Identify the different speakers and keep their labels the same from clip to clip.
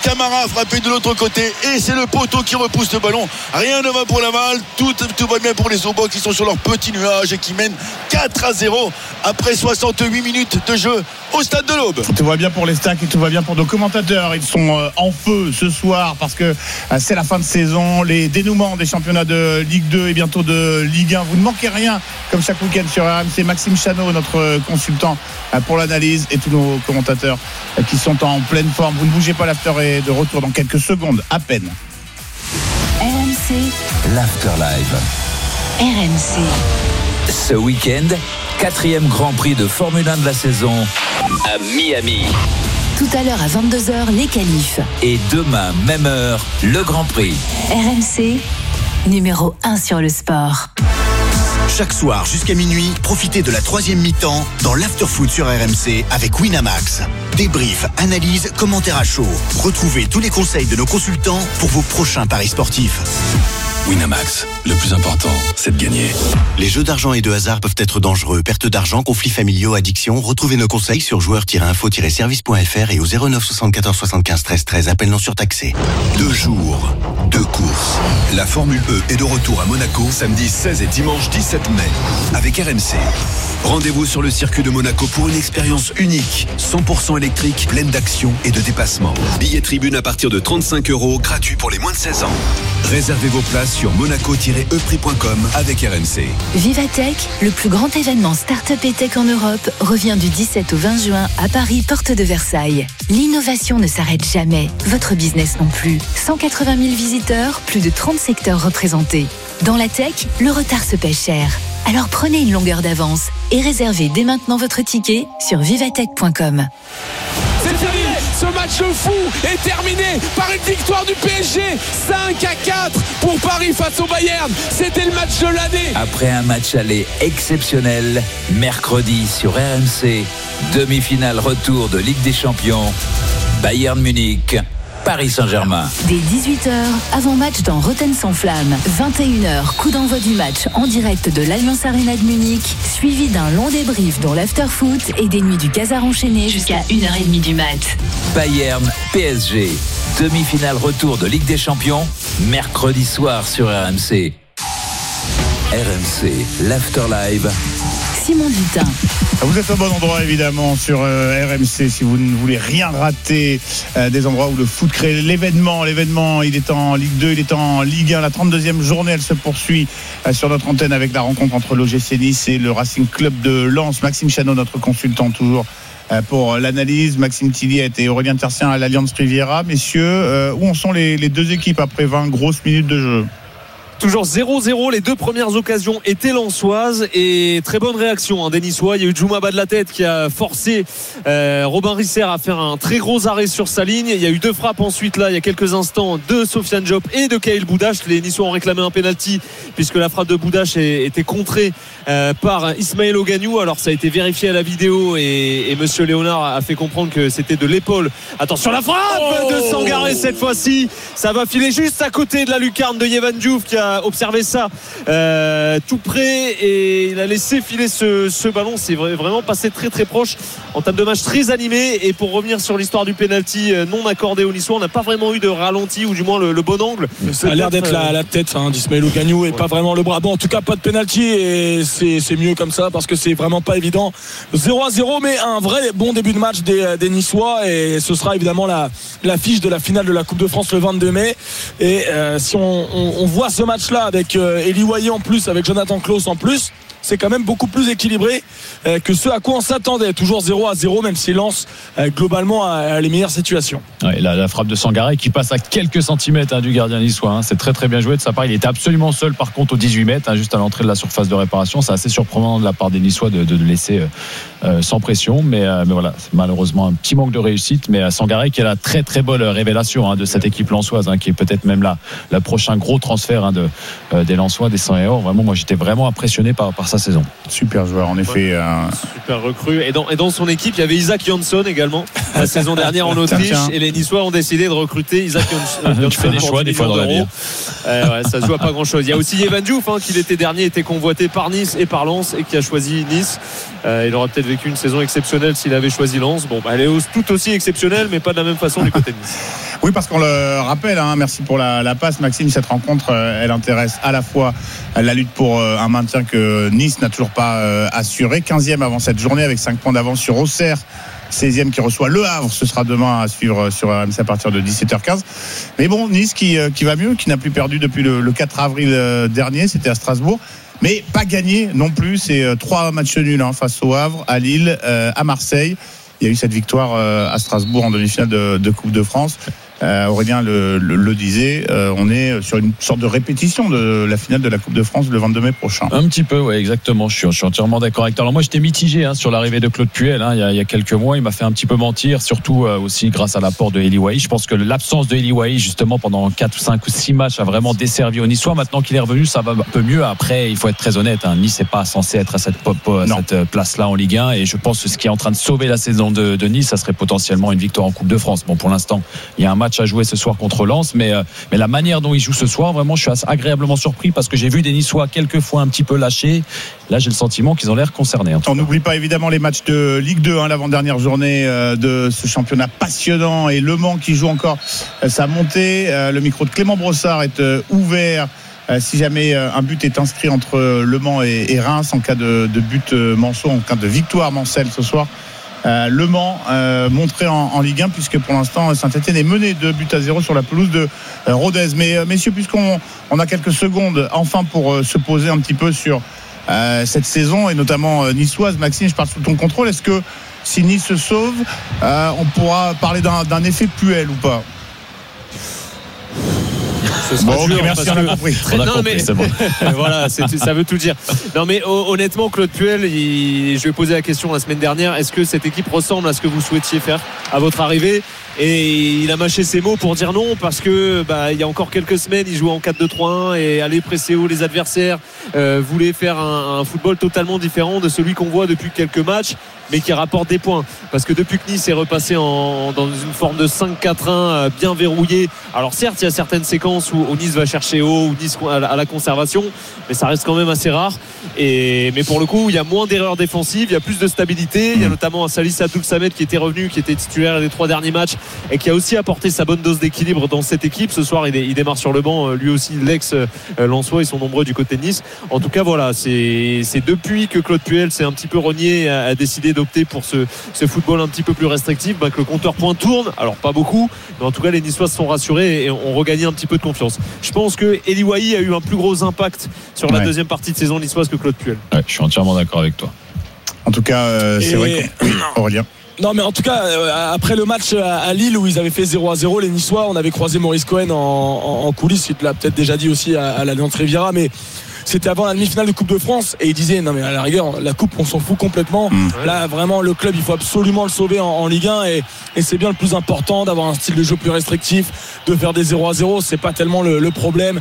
Speaker 1: Camara a frappé de l'autre côté et c'est le poteau qui repousse le ballon. Rien ne va pour Laval, tout va bien pour les Aubois qui sont sur leur petit nuage et qui mènent 4-0 après 68 minutes de jeu au stade de l'Aube.
Speaker 2: Tout va bien pour les stacks et tout va bien pour nos commentateurs. Ils sont en feu ce soir parce que c'est la fin de saison, les dénouements des championnats de Ligue 2 et bientôt de Ligue 1. Vous ne manquez rien comme chaque week-end sur RMC. Maxime Chanot, notre consultant pour l'analyse, et tous nos commentateurs qui sont en pleine forme. Vous ne bougez pas, l'after est de retour dans quelques secondes à peine.
Speaker 3: RMC,
Speaker 4: l'Afterlive.
Speaker 3: RMC.
Speaker 4: Ce week-end, 4e Grand Prix de Formule 1 de la saison à Miami.
Speaker 3: Tout à l'heure à 22h, les qualifs.
Speaker 4: Et demain, même heure, le Grand Prix.
Speaker 3: RMC, numéro 1 sur le sport.
Speaker 5: Chaque soir jusqu'à minuit, profitez de la 3e mi-temps dans l'Afterfoot sur RMC avec Winamax. Débrief, analyse, commentaires à chaud. Retrouvez tous les conseils de nos consultants pour vos prochains paris sportifs.
Speaker 6: Winamax, le plus important, c'est de gagner.
Speaker 5: Les jeux d'argent et de hasard peuvent être dangereux. Perte d'argent, conflits familiaux, addiction. Retrouvez nos conseils sur joueurs-info-service.fr et au 09 74 75 13 13. Appel non surtaxé. 2 jours, 2 courses.
Speaker 6: La Formule E est de retour à Monaco, samedi 16 et dimanche 17 mai, avec RMC. Rendez-vous sur le circuit de Monaco pour une expérience unique, 100% électrique, pleine d'action et de dépassement. Billets tribune à partir de 35 €, gratuit pour les moins de 16 ans. Réservez vos places sur monaco-eprix.com avec RMC.
Speaker 3: Vivatech, le plus grand événement start-up et tech en Europe, revient du 17 au 20 juin à Paris, porte de Versailles. L'innovation ne s'arrête jamais, votre business non plus. 180 000 visiteurs, plus de 30 secteurs représentés. Dans la tech, le retard se paie cher. Alors prenez une longueur d'avance et réservez dès maintenant votre ticket sur vivatech.com.
Speaker 7: C'est fini, ce match fou est terminé par une victoire du PSG, 5-4 pour Paris face au Bayern. C'était le match de l'année.
Speaker 4: Après un match aller exceptionnel, mercredi sur RMC, demi-finale retour de Ligue des Champions, Bayern Munich, Paris Saint-Germain.
Speaker 3: Dès 18h, avant-match dans Rotten sans flamme. 21h, coup d'envoi du match en direct de l'Allianz Arena de Munich, suivi d'un long débrief dans l'after-foot et des nuits du Casar enchaîné jusqu'à 1h30 du mat.
Speaker 4: Bayern PSG, demi-finale retour de Ligue des Champions, mercredi soir sur RMC. RMC, l'Afterlive.
Speaker 3: Simon Dutin.
Speaker 2: Vous êtes au bon endroit évidemment sur RMC si vous ne voulez rien rater des endroits où le foot crée l'événement. L'événement, il est en Ligue 2, il est en Ligue 1. La 32e journée, elle se poursuit sur notre antenne avec la rencontre entre l'OGC Nice et le Racing Club de Lens. Maxime Chanot, notre consultant toujours pour l'analyse. Maxime Tilliette et Aurélien Tercien à l'Allianz Riviera. Messieurs, où en sont les deux équipes après 20 grosses minutes de jeu ?
Speaker 7: Toujours 0-0, les deux premières occasions étaient lensoises et très bonne réaction des Niçois. Il y a eu Djouma Badlatête qui a forcé Robin Risser à faire un très gros arrêt sur sa ligne. Il y a eu 2 frappes ensuite là il y a quelques instants de Sofiane Diop et de Kaël Boudache. Les Niçois ont réclamé un penalty puisque la frappe de Boudache était contrée par Ismaël Ogagnou. Alors ça a été vérifié à la vidéo et Monsieur Léonard a fait comprendre que c'était de l'épaule. Attention la frappe de Sangaré cette fois-ci. Ça va filer juste à côté de la lucarne de Yevan Diouf qui a observé ça tout près et il a laissé filer ce ballon. C'est vraiment passé très très proche en termes de match, très animé. Et pour revenir sur l'histoire du penalty non accordé aux Niçois, on n'a pas vraiment eu de ralenti ou du moins le bon angle.
Speaker 8: Ça a l'air d'être la tête d'Ismaël Ogagnou et pas vraiment le bras. Bon, en tout cas pas de penalty et c'est mieux comme ça parce que c'est vraiment pas évident. 0-0 mais un vrai bon début de match des Niçois et ce sera évidemment l'affiche de la finale de la Coupe de France le 22 mai. Et si on voit ce match là avec Eli Wahi en plus, avec Jonathan Klaus en plus, c'est quand même beaucoup plus équilibré que ce à quoi on s'attendait. Toujours 0-0 même si Lens globalement a les meilleures situations.
Speaker 9: Ouais, la frappe de Sangaré qui passe à quelques centimètres du gardien niçois, c'est très très bien joué de sa part. Il était absolument seul par contre aux 18 mètres juste à l'entrée de la surface de réparation. C'est assez surprenant de la part des Niçois de le laisser sans pression, mais voilà, c'est malheureusement un petit manque de réussite. Mais Sangaré qui est la très très bonne révélation de cette équipe lensoise, qui est peut-être même la prochain gros transfert des Lensois, des 100 et or. Vraiment, moi j'étais vraiment impressionné par sa saison.
Speaker 2: Super joueur en effet.
Speaker 7: Super recrue. Et dans son équipe il y avait Isaac Jansson également la saison dernière en Autriche. Et les Niçois ont décidé de recruter Isaac Jansson.
Speaker 9: Tu fais des choix des fois dans la vie.
Speaker 7: Ça se joue à pas grand chose. Il y a aussi Yevan Diouf qui l'été dernier était convoité par Nice et par Lens et qui a choisi Nice. Il aurait peut-être vécu une saison exceptionnelle s'il avait choisi Lens. Elle est tout aussi exceptionnelle mais pas de la même façon du côté de Nice.
Speaker 2: Oui, parce qu'on le rappelle, merci pour la passe, Maxime. Cette rencontre, elle intéresse à la fois la lutte pour un maintien que Nice n'a toujours pas assuré. 15e avant cette journée avec 5 points d'avance sur Auxerre. 16e qui reçoit Le Havre, ce sera demain à suivre sur RMC à partir de 17h15. Mais bon, Nice qui va mieux, qui n'a plus perdu depuis le 4 avril dernier, c'était à Strasbourg. Mais pas gagné non plus, c'est 3 matchs nuls face au Havre, à Lille, à Marseille. Il y a eu cette victoire à Strasbourg en demi-finale de Coupe de France. Aurélien le disait, on est sur une sorte de répétition de la finale de la Coupe de France le 22 mai prochain.
Speaker 9: Un petit peu, ouais, exactement. Je suis entièrement d'accord avec toi. Alors moi, j'étais mitigé sur l'arrivée de Claude Puel. Il y a quelques mois, il m'a fait un petit peu mentir, surtout aussi grâce à l'apport de Eli Wahi. Je pense que l'absence de Eli Wahi, justement, pendant 4, 5 ou 6 matchs, a vraiment desservi aux Niçois. Maintenant qu'il est revenu, ça va un peu mieux. Après, il faut être très honnête. Nice n'est pas censé être à cette place-là en Ligue 1. Et je pense que ce qui est en train de sauver la saison de Nice, ça serait potentiellement une victoire en Coupe de France. Bon, pour l'instant, il y a un match à jouer ce soir contre Lens, mais la manière dont ils jouent ce soir, vraiment, je suis agréablement surpris parce que j'ai vu des Niçois quelquefois un petit peu lâchés. Là, j'ai le sentiment qu'ils ont l'air concernés.
Speaker 2: On n'oublie pas évidemment les matchs de Ligue 2, l'avant-dernière journée de ce championnat passionnant, et Le Mans qui joue encore sa montée. Le micro de Clément Brossard est ouvert si jamais un but est inscrit entre Le Mans et Reims en cas de but Manceau, en cas de victoire Mancel ce soir. Le Mans montré en Ligue 1, puisque pour l'instant Saint-Etienne est mené 2-0 sur la pelouse de Rodez. Mais messieurs, puisqu'on a quelques secondes enfin pour se poser un petit peu sur cette saison et notamment niçoise, Maxime, je parle sous ton contrôle. Est-ce que si Nice se sauve, on pourra parler d'un effet Puel ou pas?
Speaker 7: Bon, dur, merci,
Speaker 2: on a compris.
Speaker 7: C'est bon. Voilà, ça veut tout dire. Non, mais honnêtement, Claude Puel, je lui ai posé la question la semaine dernière, est-ce que cette équipe ressemble à ce que vous souhaitiez faire à votre arrivée? Et il a mâché ses mots pour dire non, parce que il y a encore quelques semaines, il jouait en 4-2-3-1 et allait presser haut les adversaires, voulait faire un football totalement différent de celui qu'on voit depuis quelques matchs, mais qui rapporte des points. Parce que depuis que Nice est repassé dans une forme de 5-4-1 bien verrouillé, alors certes, il y a certaines séquences où Nice va chercher haut, où Nice à la conservation, mais ça reste quand même assez rare. Mais pour le coup, il y a moins d'erreurs défensives, il y a plus de stabilité. Il y a notamment un Salis Abdoul Samed qui était revenu, qui était titulaire les 3 derniers matchs et qui a aussi apporté sa bonne dose d'équilibre dans cette équipe. Ce soir, il démarre sur le banc, lui aussi l'ex-Lensois, ils sont nombreux du côté de Nice. En tout cas, voilà, c'est depuis que Claude Puel s'est un petit peu renié, a décidé d'opter pour ce football un petit peu plus restrictif, que le compteur point tourne. Alors pas beaucoup, mais en tout cas les Niçois se sont rassurés et ont regagné un petit peu de confiance. Je pense que Eli Wahi a eu un plus gros impact sur la deuxième partie de saison niçoise que Claude Puel.
Speaker 9: Ouais, je suis entièrement d'accord avec toi.
Speaker 2: En tout cas, c'est vrai que... Oui, Aurélien.
Speaker 8: Non, mais en tout cas, après le match à Lille où ils avaient fait 0-0, les Niçois, on avait croisé Maurice Cohen en coulisses, il l'a peut-être déjà dit aussi à l'Allianz Riviera, mais c'était avant la demi-finale de Coupe de France et il disait non mais à la rigueur la Coupe on s'en fout complètement. Là vraiment le club il faut absolument le sauver en Ligue 1 et c'est bien le plus important d'avoir un style de jeu plus restrictif, de faire des 0-0, c'est pas tellement le problème.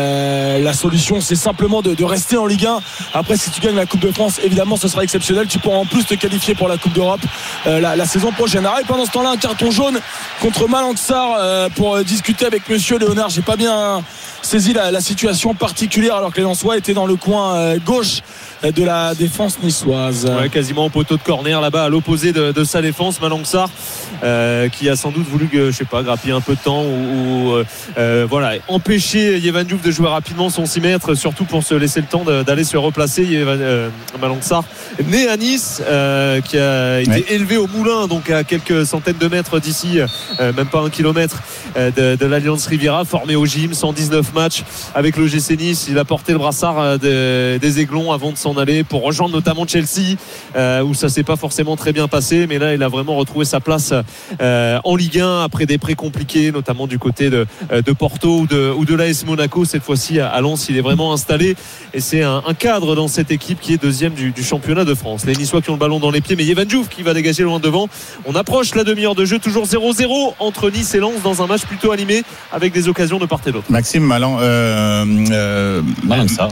Speaker 8: La solution c'est simplement de rester en Ligue 1. Après si tu gagnes la Coupe de France évidemment ce sera exceptionnel, tu pourras en plus te qualifier pour la Coupe d'Europe la saison prochaine. Et pendant ce temps là un carton jaune contre Malang-Sarr pour discuter avec monsieur Léonard. J'ai pas bien saisi la situation particulière alors que les Lensois étaient dans le coin gauche de la défense niçoise.
Speaker 7: Ouais, quasiment au poteau de corner là-bas à l'opposé de sa défense, Malang-Sarr qui a sans doute voulu grappiller un peu de temps ou empêcher Yehvan Diouf de jouer rapidement son 6 mètres, surtout pour se laisser le temps d'aller se replacer. Malang-Sarr né à Nice, qui a été élevé au Moulin, donc à quelques centaines de mètres d'ici, même pas 1 kilomètre de l'Allianz Riviera, formé au gym, 119 matchs avec le GC Nice. Il a porté le brassard des Aiglons avant de s'en aller pour rejoindre notamment Chelsea, où ça s'est pas forcément très bien passé, mais là il a vraiment retrouvé sa place en Ligue 1 après des prêts compliqués, notamment du côté de Porto ou de l'AS Monaco. Cette fois-ci à Lens il est vraiment installé et c'est un cadre dans cette équipe qui est deuxième du championnat de France. Les Niçois qui ont le ballon dans les pieds, mais Yehvan Diouf qui va dégager loin devant. On approche la demi-heure de jeu, toujours 0-0 entre Nice et Lens dans un match plutôt animé avec des occasions de part et d'autre.
Speaker 2: Maxime
Speaker 9: Malang-Sarr.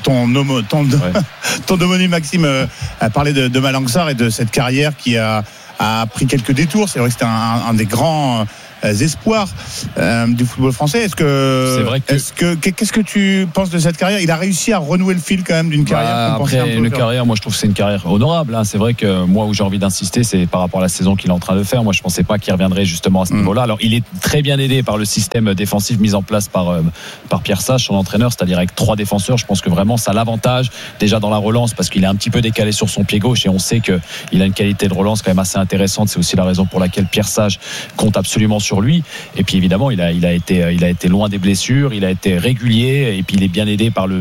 Speaker 2: Ton homonyme Maxime a parlé de Malang-Sarr et de cette carrière qui a pris quelques détours. C'est vrai que c'était un des grands espoirs du football français. Qu'est-ce que tu penses de cette carrière? Il a réussi à renouer le fil quand même d'une carrière.
Speaker 9: Après une carrière, moi je trouve que c'est une carrière honorable. C'est vrai que moi où j'ai envie d'insister, c'est par rapport à la saison qu'il est en train de faire. Moi je pensais pas qu'il reviendrait justement à ce niveau-là. Alors il est très bien aidé par le système défensif mis en place par Pierre Sage, son entraîneur, c'est-à-dire avec 3 défenseurs. Je pense que vraiment ça l'avantage déjà dans la relance parce qu'il est un petit peu décalé sur son pied gauche et on sait qu'il a une qualité de relance quand même assez intéressante. C'est aussi la raison pour laquelle Pierre Sage compte absolument sur lui. Et puis évidemment il a été loin des blessures, il a été régulier et puis il est bien aidé par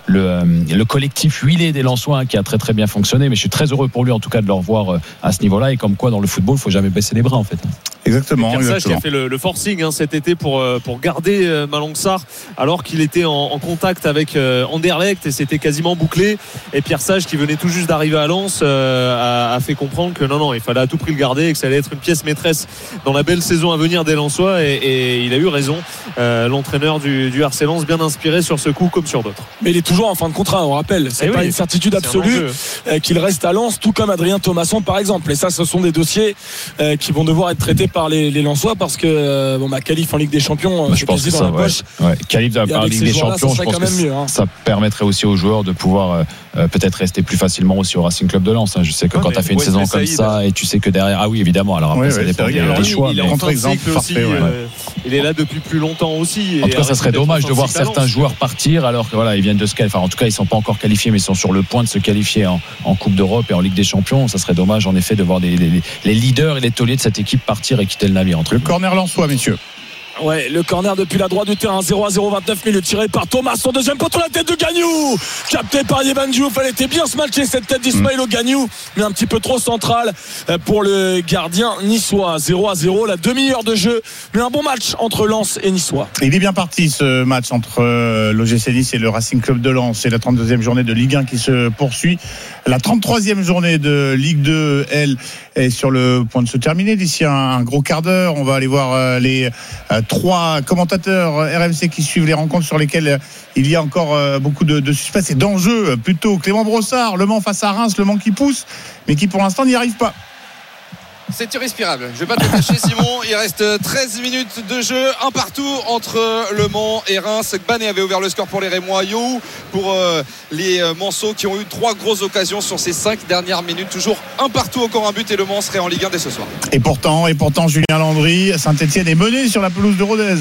Speaker 9: le collectif huilé des Lensois qui a très très bien fonctionné. Mais je suis très heureux pour lui en tout cas de le revoir à ce niveau-là et comme quoi dans le football il faut jamais baisser les bras en fait.
Speaker 2: Exactement.
Speaker 7: Pierre Sage qui a fait le forcing cet été pour garder Malang Sarr alors qu'il était en contact avec Anderlecht et c'était quasiment bouclé. Et Pierre Sage qui venait tout juste d'arriver à Lens a fait comprendre que non il fallait à tout prix le garder et que ça allait être une pièce maîtresse dans la belle saison à venir des Lensois et il a eu raison. L'entraîneur du RC Lens bien inspiré sur ce coup comme sur d'autres.
Speaker 8: Mais il est toujours en fin de contrat, on rappelle. C'est pas une certitude absolue qu'il reste à Lens, tout comme Adrien Thomasson par exemple. Et ça, ce sont des dossiers qui vont devoir être traités par les Lensois parce que qualif en Ligue des Champions,
Speaker 9: je pense que ça, qualif en Ligue des Champions, je pense que ça permettrait aussi aux joueurs de pouvoir peut-être rester plus facilement aussi au Racing Club de Lens. Je sais que quand tu as fait une saison comme ça et tu sais que derrière, oui évidemment, alors après ça dépend des choix.
Speaker 7: Il est en contre-exemple parfait. Il est là depuis plus longtemps aussi.
Speaker 9: En tout cas, ça serait dommage de voir certains joueurs partir alors que ils viennent de se qualifier. En tout cas, ils sont pas encore qualifiés, mais ils sont sur le point de se qualifier en Coupe d'Europe et en Ligue des Champions. Ça serait dommage en effet de voir les leaders et les tauliers de cette équipe partir et quitter le navire.
Speaker 2: Le corner lensois, messieurs.
Speaker 8: Ouais, le corner depuis la droite du terrain, 0-0, 29 minutes, tiré par Thomas, son deuxième poteau, la tête de Gagnou, capté par Yevan Diouf. Elle était bien smatchée cette tête d'Ismaël Gagnou, mais un petit peu trop centrale pour le gardien niçois. 0-0, la demi-heure de jeu, mais un bon match entre Lens et Niçois.
Speaker 2: Il est bien parti ce match entre l'OGC Nice et le Racing Club de Lens. C'est la 32e journée de Ligue 1 qui se poursuit. La 33e journée de Ligue 2, elle, est sur le point de se terminer. D'ici un gros quart d'heure, on va aller voir les 3 commentateurs RMC qui suivent les rencontres sur lesquelles il y a encore beaucoup de suspense et d'enjeux plutôt. Clément Brossard, Le Mans face à Reims, Le Mans qui pousse, mais qui pour l'instant n'y arrive pas.
Speaker 10: C'est irrespirable. Je vais pas te cacher, Simon. Il reste 13 minutes de jeu, un partout entre Le Mans et Reims. Gbané avait ouvert le score pour les Rémois. Yo pour les Manceaux qui ont eu 3 grosses occasions sur ces 5 dernières minutes. Toujours un partout, encore un but et Le Mans serait en Ligue 1 dès ce soir.
Speaker 2: Et pourtant, Julien Landry, Saint-Etienne est mené sur la pelouse de Rodez.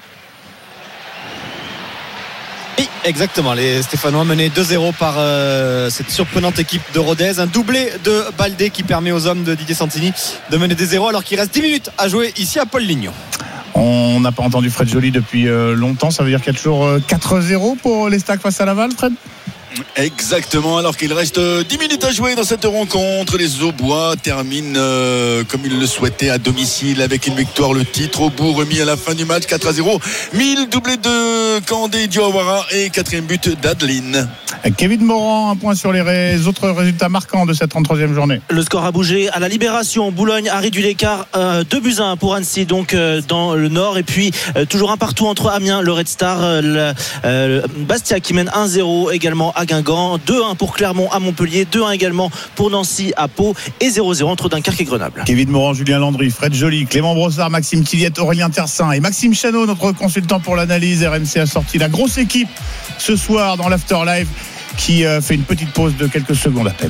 Speaker 11: Oui, exactement. Les Stéphanois menés 2-0 par cette surprenante équipe de Rodez. Un doublé de Baldé qui permet aux hommes de Didier Santini de mener 2-0 alors qu'il reste 10 minutes à jouer ici à Paul-Lignon.
Speaker 2: On n'a pas entendu Fred Joly depuis longtemps. Ça veut dire qu'il y a toujours 4-0 pour les Stacks face à Laval, Fred ?
Speaker 1: Exactement, alors qu'il reste 10 minutes à jouer dans cette rencontre. Les Aubois terminent comme ils le souhaitaient à domicile avec une victoire, le titre au bout remis à la fin du match 4-0. 1000 doublé de Kandé Diawara et 4e but d'Adeline.
Speaker 2: Kevin Morand, un point sur les autres résultats marquants de cette 33e journée.
Speaker 12: Le score a bougé à la Libération. Boulogne a réduit l'écart 2-1 pour Annecy, donc dans le nord. Et puis toujours un partout entre Amiens, le Red Star, Bastia qui mène 1-0 également à Guingamp, 2-1 pour Clermont à Montpellier, 2-1 également pour Nancy à Pau et 0-0 entre Dunkerque et Grenoble.
Speaker 2: Kevin Morand, Julien Landry, Fred Joly, Clément Brossard, Maxime Tilliette, Aurélien Tersin et Maxime Chanot, notre consultant pour l'analyse. RMC a sorti la grosse équipe ce soir dans l'After Live qui fait une petite pause de quelques secondes à peine.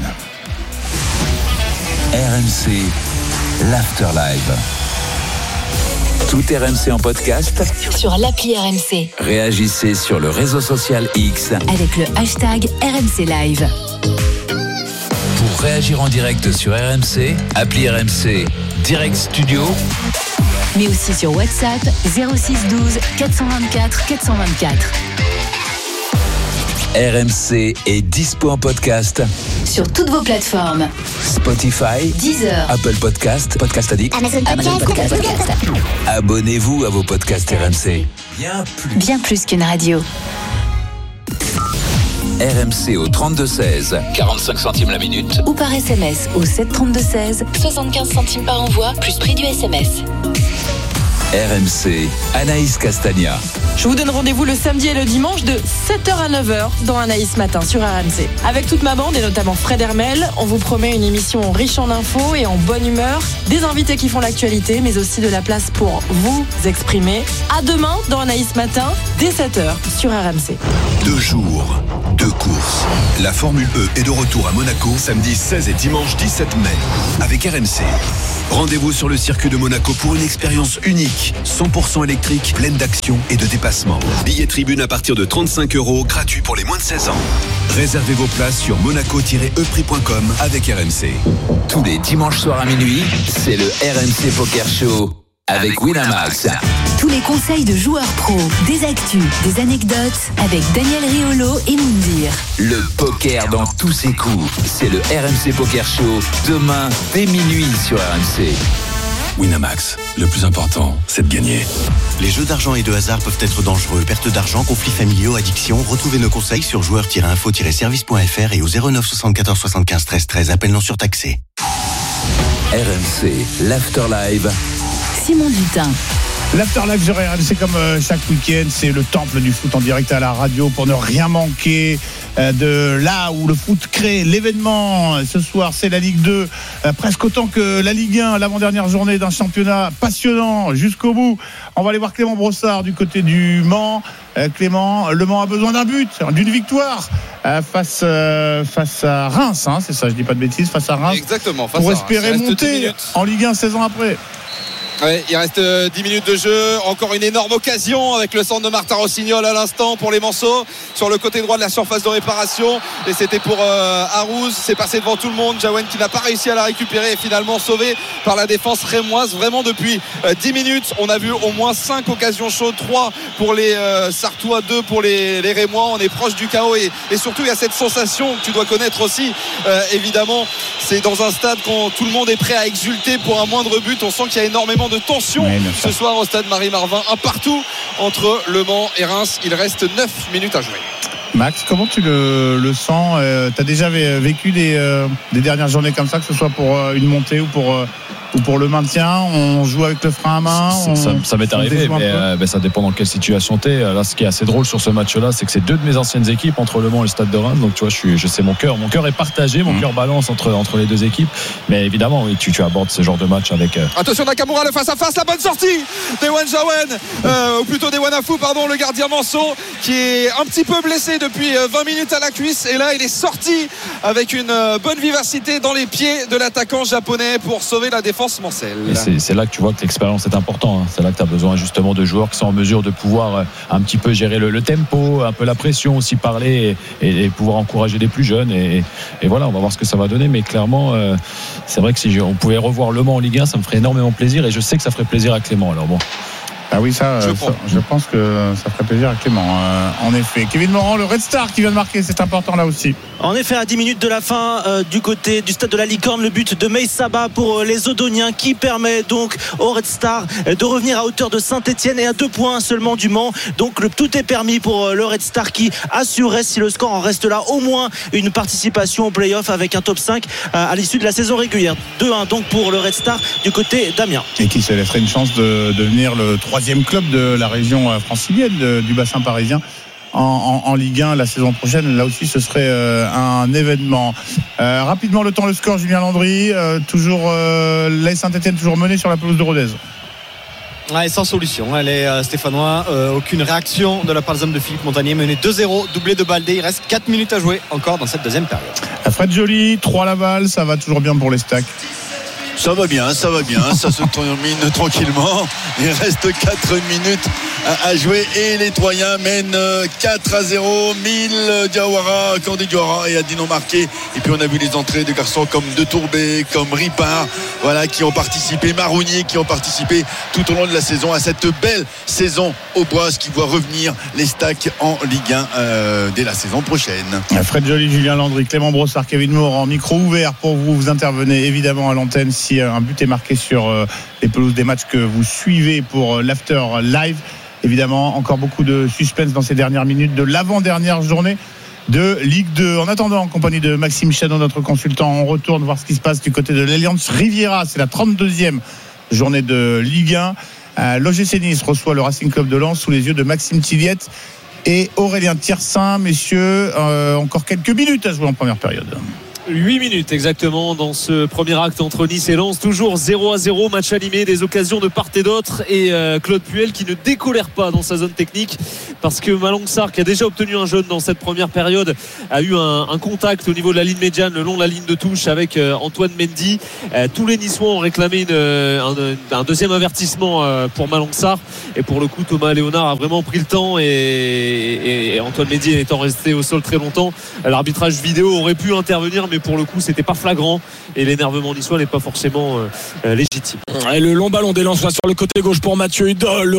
Speaker 4: RMC, l'After Live. Tout RMC en podcast
Speaker 3: sur l'appli RMC.
Speaker 4: Réagissez sur le réseau social X
Speaker 3: avec le hashtag RMC Live.
Speaker 4: Pour réagir en direct sur RMC, appli RMC Direct Studio,
Speaker 3: mais aussi sur WhatsApp 06 12 424 424.
Speaker 4: RMC est dispo en podcast
Speaker 3: sur toutes vos plateformes.
Speaker 4: Spotify,
Speaker 3: Deezer,
Speaker 4: Apple Podcast, Podcast Addict,
Speaker 3: Amazon Podcast.
Speaker 4: Abonnez-vous à vos podcasts RMC.
Speaker 3: Bien plus qu'une radio.
Speaker 4: RMC au 32-16, 45 centimes la minute.
Speaker 3: Ou par SMS au 732-16, 75 centimes par envoi, plus prix du SMS.
Speaker 4: RMC, Anaïs Castagna.
Speaker 13: Je vous donne rendez-vous le samedi et le dimanche de 7h à 9h dans Anaïs Matin sur RMC. Avec toute ma bande et notamment Fred Hermel, on vous promet une émission riche en infos et en bonne humeur, des invités qui font l'actualité, mais aussi de la place pour vous exprimer. À demain dans Anaïs Matin, dès 7h sur RMC.
Speaker 6: 2 jours, 2 courses. La Formule E est de retour à Monaco, samedi 16 et dimanche 17 mai, avec RMC. Rendez-vous sur le circuit de Monaco pour une expérience unique, 100% électrique, pleine d'action et de dépassement. Billets tribune à partir de 35 €, gratuit pour les moins de 16 ans. Réservez vos places sur monaco-eprix.com avec RMC.
Speaker 4: Tous les dimanches soirs à minuit, c'est le RMC Poker Show avec Winamax.
Speaker 3: Tous les conseils de joueurs pros, des actus, des anecdotes avec Daniel Riolo et Moundir.
Speaker 4: Le poker dans tous ses coups, c'est le RMC Poker Show, demain dès minuit sur RMC.
Speaker 6: Winamax, le plus important, c'est de gagner.
Speaker 5: Les jeux d'argent et de hasard peuvent être dangereux. Perte d'argent, conflits familiaux, addiction. Retrouvez nos conseils sur joueurs-info-service.fr et au 09 74 75 13 13. Appel non surtaxé.
Speaker 4: RMC, l'Afterlive.
Speaker 3: Simon Dutin.
Speaker 2: L'Afterlife sur RMC, comme chaque week-end, c'est le temple du foot en direct à la radio pour ne rien manquer de là où le foot crée l'événement. Ce soir, c'est la Ligue 2, presque autant que la Ligue 1, l'avant-dernière journée d'un championnat passionnant jusqu'au bout. On va aller voir Clément Brossard du côté du Mans. Clément, le Mans a besoin d'un but, d'une victoire face à Reims, hein, c'est ça, je dis pas de bêtises, face à Reims.
Speaker 10: Exactement, face
Speaker 2: pour
Speaker 10: à
Speaker 2: espérer
Speaker 10: Reims.
Speaker 2: monter en Ligue 1 16 ans après.
Speaker 10: Ouais, il reste 10 minutes de jeu. Encore une énorme occasion avec le centre de Martin Rossignol à l'instant pour les Manceaux sur le côté droit de la surface de réparation. Et c'était pour Arouz. C'est passé devant tout le monde. Jawen qui n'a pas réussi à la récupérer et finalement sauvé par la défense rémoise. Vraiment depuis 10 minutes, on a vu au moins 5 occasions chaudes. 3 pour les Sartois, 2 pour les Rémois. On est proche du chaos et surtout il y a cette sensation que tu dois connaître aussi. Évidemment, c'est dans un stade quand tout le monde est prêt à exulter pour un moindre but. On sent qu'il y a énormément de tension ce soir au stade Marie-Marvin, un partout entre Le Mans et Reims. Il reste 9 minutes à jouer.
Speaker 2: Max, comment tu le sens? Tu as déjà vécu des dernières journées comme ça, que ce soit pour une montée ou pour le maintien? On joue avec le frein à main?
Speaker 9: Ça m'est arrivé, mais ça dépend dans quelle situation tu es. Là, ce qui est assez drôle sur ce match-là, c'est que c'est 2 de mes anciennes équipes entre Le Mans et le Stade de Reims. Donc, tu vois, je sais mon cœur est partagé, mon cœur balance entre les deux équipes. Mais évidemment, oui, tu abordes ce genre de match avec.
Speaker 10: Attention, Nakamura, le face-à-face, la bonne sortie d'Ewan Jawen, ou plutôt d'Ewan Afou, pardon, le gardien Manceau, qui est un petit peu blessé depuis 20 minutes à la cuisse. Et là, il est sorti avec une bonne vivacité dans les pieds de l'attaquant japonais pour sauver la défense mancelle.
Speaker 9: Et c'est là que tu vois que l'expérience est importante. C'est là que tu as besoin justement de joueurs qui sont en mesure de pouvoir un petit peu gérer le tempo, un peu la pression, aussi parler et pouvoir encourager les plus jeunes. Et voilà, on va voir ce que ça va donner. Mais clairement, c'est vrai que si on pouvait revoir Le Mans en Ligue 1, ça me ferait énormément plaisir. Et je sais que ça ferait plaisir à Clément. Alors bon.
Speaker 2: Ah oui, je pense que ça ferait plaisir à Clément. En effet, Kevin Morand, le Red Star qui vient de marquer, c'est important là aussi.
Speaker 12: En effet, à 10 minutes de la fin, du côté du stade de la Licorne, le but de Meï Saba pour les Odoniens qui permet donc au Red Star de revenir à hauteur de Saint-Etienne et à 2 points seulement du Mans. Donc tout est permis pour le Red Star qui assurait, si le score en reste là, au moins une participation au play-off avec un top 5 à l'issue de la saison régulière. 2-1 donc pour le Red Star du côté d'Amiens. Et
Speaker 2: qui se laisserait une chance de devenir le 3e club de la région francilienne du bassin parisien en Ligue 1 la saison prochaine. Là aussi ce serait un événement. Rapidement le temps, le score, Julien Landry, toujours l'AS Saint-Etienne toujours mené sur la pelouse de Rodez.
Speaker 11: Ouais, sans solution, les Stéphanois, aucune réaction de la part des hommes de Philippe Montagnier, mené 2-0, doublé de Baldé. Il reste 4 minutes à jouer encore dans cette deuxième période.
Speaker 2: Fred Joly, 3 Laval, ça va toujours bien pour les Stacks?
Speaker 1: Ça va bien, ça se termine tranquillement. Il reste 4 minutes à jouer et les Troyens mènent 4-0. Mille Diawara, Candé Diawara et Adino marqué. Et puis on a vu les entrées de garçons comme De Tourbé, comme Ripard, voilà, qui ont participé, Marounier, qui ont participé tout au long de la saison à cette belle saison auboise qui voit revenir les Stacks en Ligue 1 dès la saison prochaine.
Speaker 2: Fred Joly, Julien Landry, Clément Brossard, Kevin Morand, micro ouvert pour vous. Vous intervenez évidemment à l'antenne si un but est marqué sur les pelouses des matchs que vous suivez pour l'After Live. Évidemment, encore beaucoup de suspense dans ces dernières minutes de l'avant-dernière journée de Ligue 2. En attendant, en compagnie de Maxime Chanot, notre consultant, on retourne voir ce qui se passe du côté de l'Alliance Riviera. C'est la 32e journée de Ligue 1. L'OGC Nice reçoit le Racing Club de Lens sous les yeux de Maxime Tilliette et Aurélien Tiersin. Messieurs, encore quelques minutes à jouer en première période.
Speaker 7: 8 minutes exactement dans ce premier acte entre Nice et Lens, toujours 0-0, match animé, des occasions de part et d'autre, et Claude Puel qui ne décolère pas dans sa zone technique parce que Malang Sarr, qui a déjà obtenu un jaune dans cette première période, a eu un contact au niveau de la ligne médiane, le long de la ligne de touche avec Antoine Mendy. Tous les Niçois ont réclamé un deuxième avertissement pour Malang Sarr, et pour le coup Thomas Léonard a vraiment pris le temps, et Antoine Mendy étant resté au sol très longtemps, l'arbitrage vidéo aurait pu intervenir, mais pour le coup c'était pas flagrant et l'énervement niçois n'est pas forcément légitime.
Speaker 8: Et le long ballon des Lensois sur le côté gauche pour Mathieu Hudol,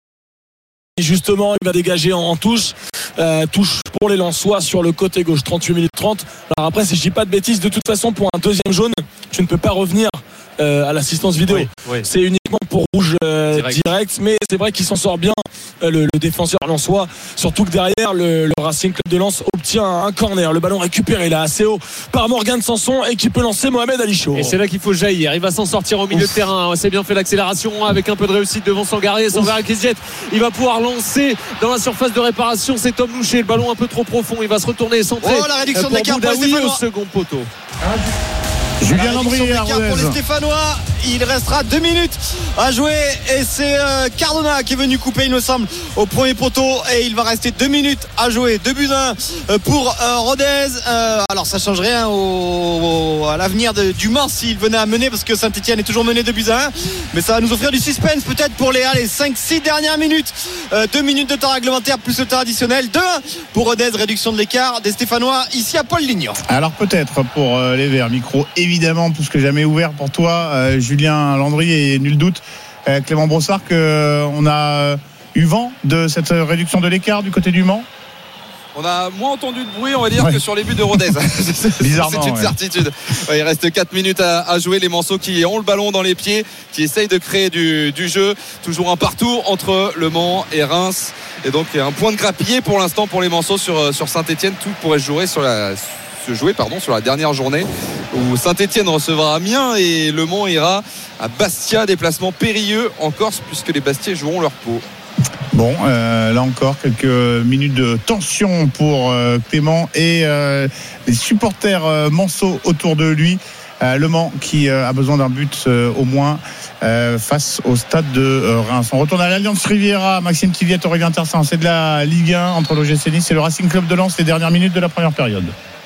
Speaker 8: justement il va dégager en touche. Touche pour les Lensois sur le côté gauche, 38 minutes 30. Alors après, si je dis pas de bêtises, de toute façon pour un deuxième jaune tu ne peux pas revenir à l'assistance vidéo. Oui. C'est uniquement pour rouge direct, mais c'est vrai qu'il s'en sort bien, le défenseur lensois, surtout que derrière le Racing Club de Lens obtient un corner, le ballon récupéré là assez haut par Morgan Sanson, et qui peut lancer Mohamed Ali Chaud.
Speaker 7: Et c'est là qu'il faut jaillir, il va s'en sortir au milieu de terrain, c'est bien fait l'accélération avec un peu de réussite devant Sangaré qui se jette, il va pouvoir lancer dans la surface de réparation, c'est Tom Loucher, le ballon un peu trop profond, il va se retourner et centrer.
Speaker 11: La réduction de l'écart pour les Stéphanois
Speaker 7: au second poteau.
Speaker 2: Julien Landry
Speaker 11: pour les Stéphanois, il restera 2 minutes à jouer, et c'est Cardona qui est venu couper, il me semble, au premier poteau, et il va rester 2 minutes à jouer. 2-1 pour Rodez. Alors ça change rien à l'avenir du Mans s'il venait à mener, parce que Saint-Etienne est toujours mené 2-1, mais ça va nous offrir du suspense peut-être pour les 5-6 dernières minutes. 2 minutes de temps réglementaire plus le temps additionnel. 2-1 pour Rodez, réduction de l'écart des Stéphanois ici à Paul Lignon.
Speaker 2: Alors peut-être pour les Verts, micro évidemment plus que jamais ouvert pour toi, Julien Landry, et nul doute Clément Brossard qu'on a eu vent de cette réduction de l'écart du côté du Mans.
Speaker 10: On a moins entendu de bruit, on va dire, que sur les buts de Rodez.
Speaker 2: Bizarrement,
Speaker 10: c'est une certitude. Il reste 4 minutes à jouer. Les Manceaux qui ont le ballon dans les pieds, qui essayent de créer du jeu. Toujours un partout entre Le Mans et Reims. Et donc un point de grappillé pour l'instant pour les Manceaux sur Saint-Etienne. Tout pourrait se jouer sur la dernière journée, où Saint-Etienne recevra Amiens et Le Mans ira à Bastia, déplacement périlleux en Corse puisque les Bastiais joueront leur peau.
Speaker 2: Bon, là encore quelques minutes de tension pour Clément et les supporters Manceaux autour de lui. Le Mans qui a besoin d'un but au moins face au stade de Reims. On retourne à l'Alliance Riviera. Maxime Tilliette, Aurélien Tiersin, c'est de la Ligue 1 entre l'OGC Nice et le Racing Club de Lens, les dernières minutes de la première période.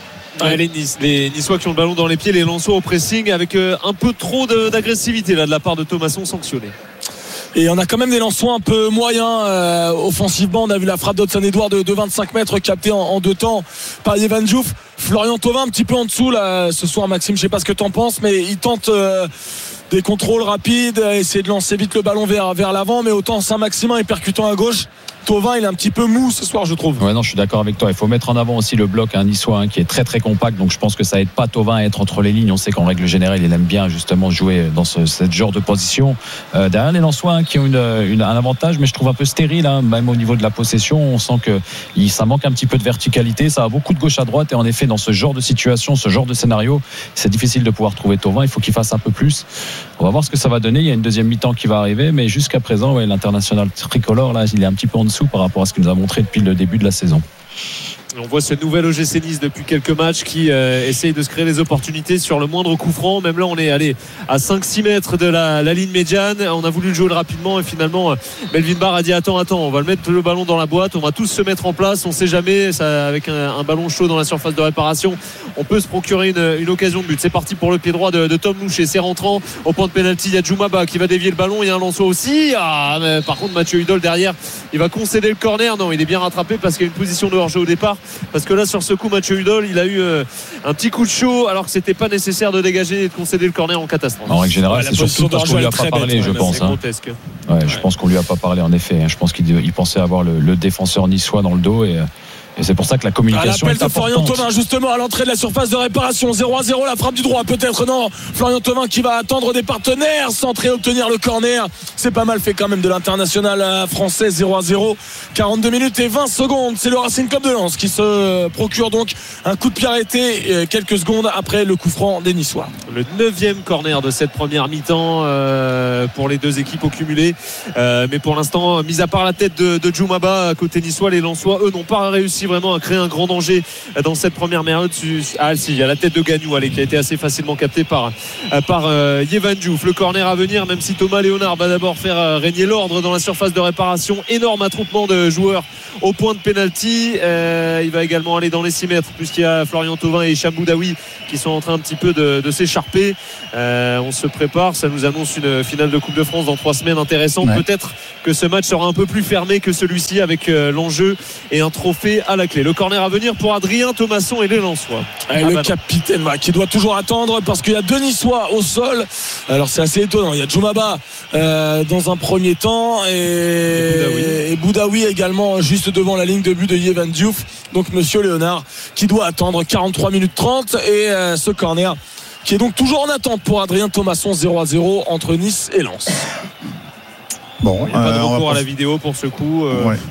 Speaker 7: Les Niçois qui ont le ballon dans les pieds, les Lensois au pressing avec un peu trop d'agressivité là de la part de Thomasson, sanctionné.
Speaker 8: Et on a quand même des Lensois un peu moyens offensivement. On a vu la frappe d'Hudson-Edouard de 25 mètres captée en 2 temps par Yvan Diouf. Florian Thauvin un petit peu en dessous là ce soir. Maxime, je sais pas ce que tu en penses, mais il tente des contrôles rapides, essayer de lancer vite le ballon vers l'avant, mais autant Saint-Maximin est percutant à gauche. Thauvin il est un petit peu mou ce soir, je trouve.
Speaker 9: Ouais, non, je suis d'accord avec toi. Il faut mettre en avant aussi le bloc niçois qui est très très compact. Donc je pense que ça aide pas Thauvin à être entre les lignes. On sait qu'en règle générale il aime bien justement jouer dans ce genre de position. Derrière les Lensois qui ont un avantage, mais je trouve un peu stérile, même au niveau de la possession. On sent que ça manque un petit peu de verticalité. Ça a beaucoup de gauche à droite, et en effet dans ce genre de situation, ce genre de scénario, c'est difficile de pouvoir trouver Thauvin. Il faut qu'il fasse un peu plus. On va voir ce que ça va donner. Il y a une deuxième mi-temps qui va arriver, mais jusqu'à présent, l'international tricolore là, il est un petit peu en dessous par rapport à ce qu'il nous a montré depuis le début de la saison.
Speaker 7: On voit ce nouvel OGC Nice depuis quelques matchs qui essaye de se créer des opportunités sur le moindre coup franc. Même là on est allé à 5-6 mètres de la ligne médiane. On a voulu le jouer rapidement, et finalement Melvin Barr a dit attends, on va le mettre le ballon dans la boîte, on va tous se mettre en place, on sait jamais, ça, avec un ballon chaud dans la surface de réparation on peut se procurer une occasion de but. C'est parti pour le pied droit de Tom Loucher, c'est rentrant au point de pénalty. Il y a Djoumaba qui va dévier le ballon, il y a un Lensois aussi, mais par contre Mathieu Hudol derrière, il va concéder le corner. Non, il est bien rattrapé parce qu'il y a une position de hors-jeu au départ, parce que là sur ce coup Mathieu Hudol il a eu un petit coup de chaud alors que c'était pas nécessaire de dégager et de concéder le corner en catastrophe.
Speaker 9: En règle générale c'est surtout parce qu'on lui a pas parlé, je pense.
Speaker 7: Je
Speaker 9: pense qu'on lui a pas parlé en effet. Je pense qu'il pensait avoir le défenseur niçois dans le dos, et Et c'est pour ça que la communication
Speaker 8: l'appel
Speaker 9: est
Speaker 8: de Florian
Speaker 9: importante.
Speaker 8: Thauvin justement à l'entrée de la surface de réparation. 0-0, la frappe du droit, peut-être non. Florian Thauvin qui va attendre des partenaires, centrer, obtenir le corner. C'est pas mal fait quand même de l'international français. 0-0, 42 minutes et 20 secondes. C'est le Racing Club de Lens qui se procure donc un coup de pied arrêté quelques secondes après le coup franc des Niçois.
Speaker 7: Le 9e corner de cette première mi-temps pour les deux équipes au cumulé. Mais pour l'instant, mis à part la tête de Djoumaba à côté niçois, les Lensois, eux, n'ont pas réussi vraiment à créer un grand danger dans cette première période. Ah si, il y a la tête de Gagnou qui a été assez facilement captée par Yevan Diouf. Le corner à venir, même si Thomas Léonard va d'abord faire régner l'ordre dans la surface de réparation. Énorme attroupement de joueurs au point de pénalty. Il va également aller dans les 6 mètres puisqu'il y a Florian Thauvin et Hicham Boudaoui qui sont en train un petit peu de s'écharper. On se prépare, ça nous annonce une finale de Coupe de France dans 3 semaines intéressante. Peut-être que ce match sera un peu plus fermé que celui-ci avec l'enjeu et un trophée à la clé. Le corner à venir pour Adrien Thomasson et les Lensois.
Speaker 8: Le capitaine qui doit toujours attendre parce qu'il y a deux Niçois au sol. Alors c'est assez étonnant. Il y a Djoumaba dans un premier temps et Boudaoui également juste devant la ligne de but de Yevan Diouf. Donc monsieur Léonard qui doit attendre 43 minutes 30 et ce corner qui est donc toujours en attente pour Adrien Thomasson. 0-0 entre Nice et Lens.
Speaker 7: Bon, il n'y a pas de recours à la vidéo pour ce coup.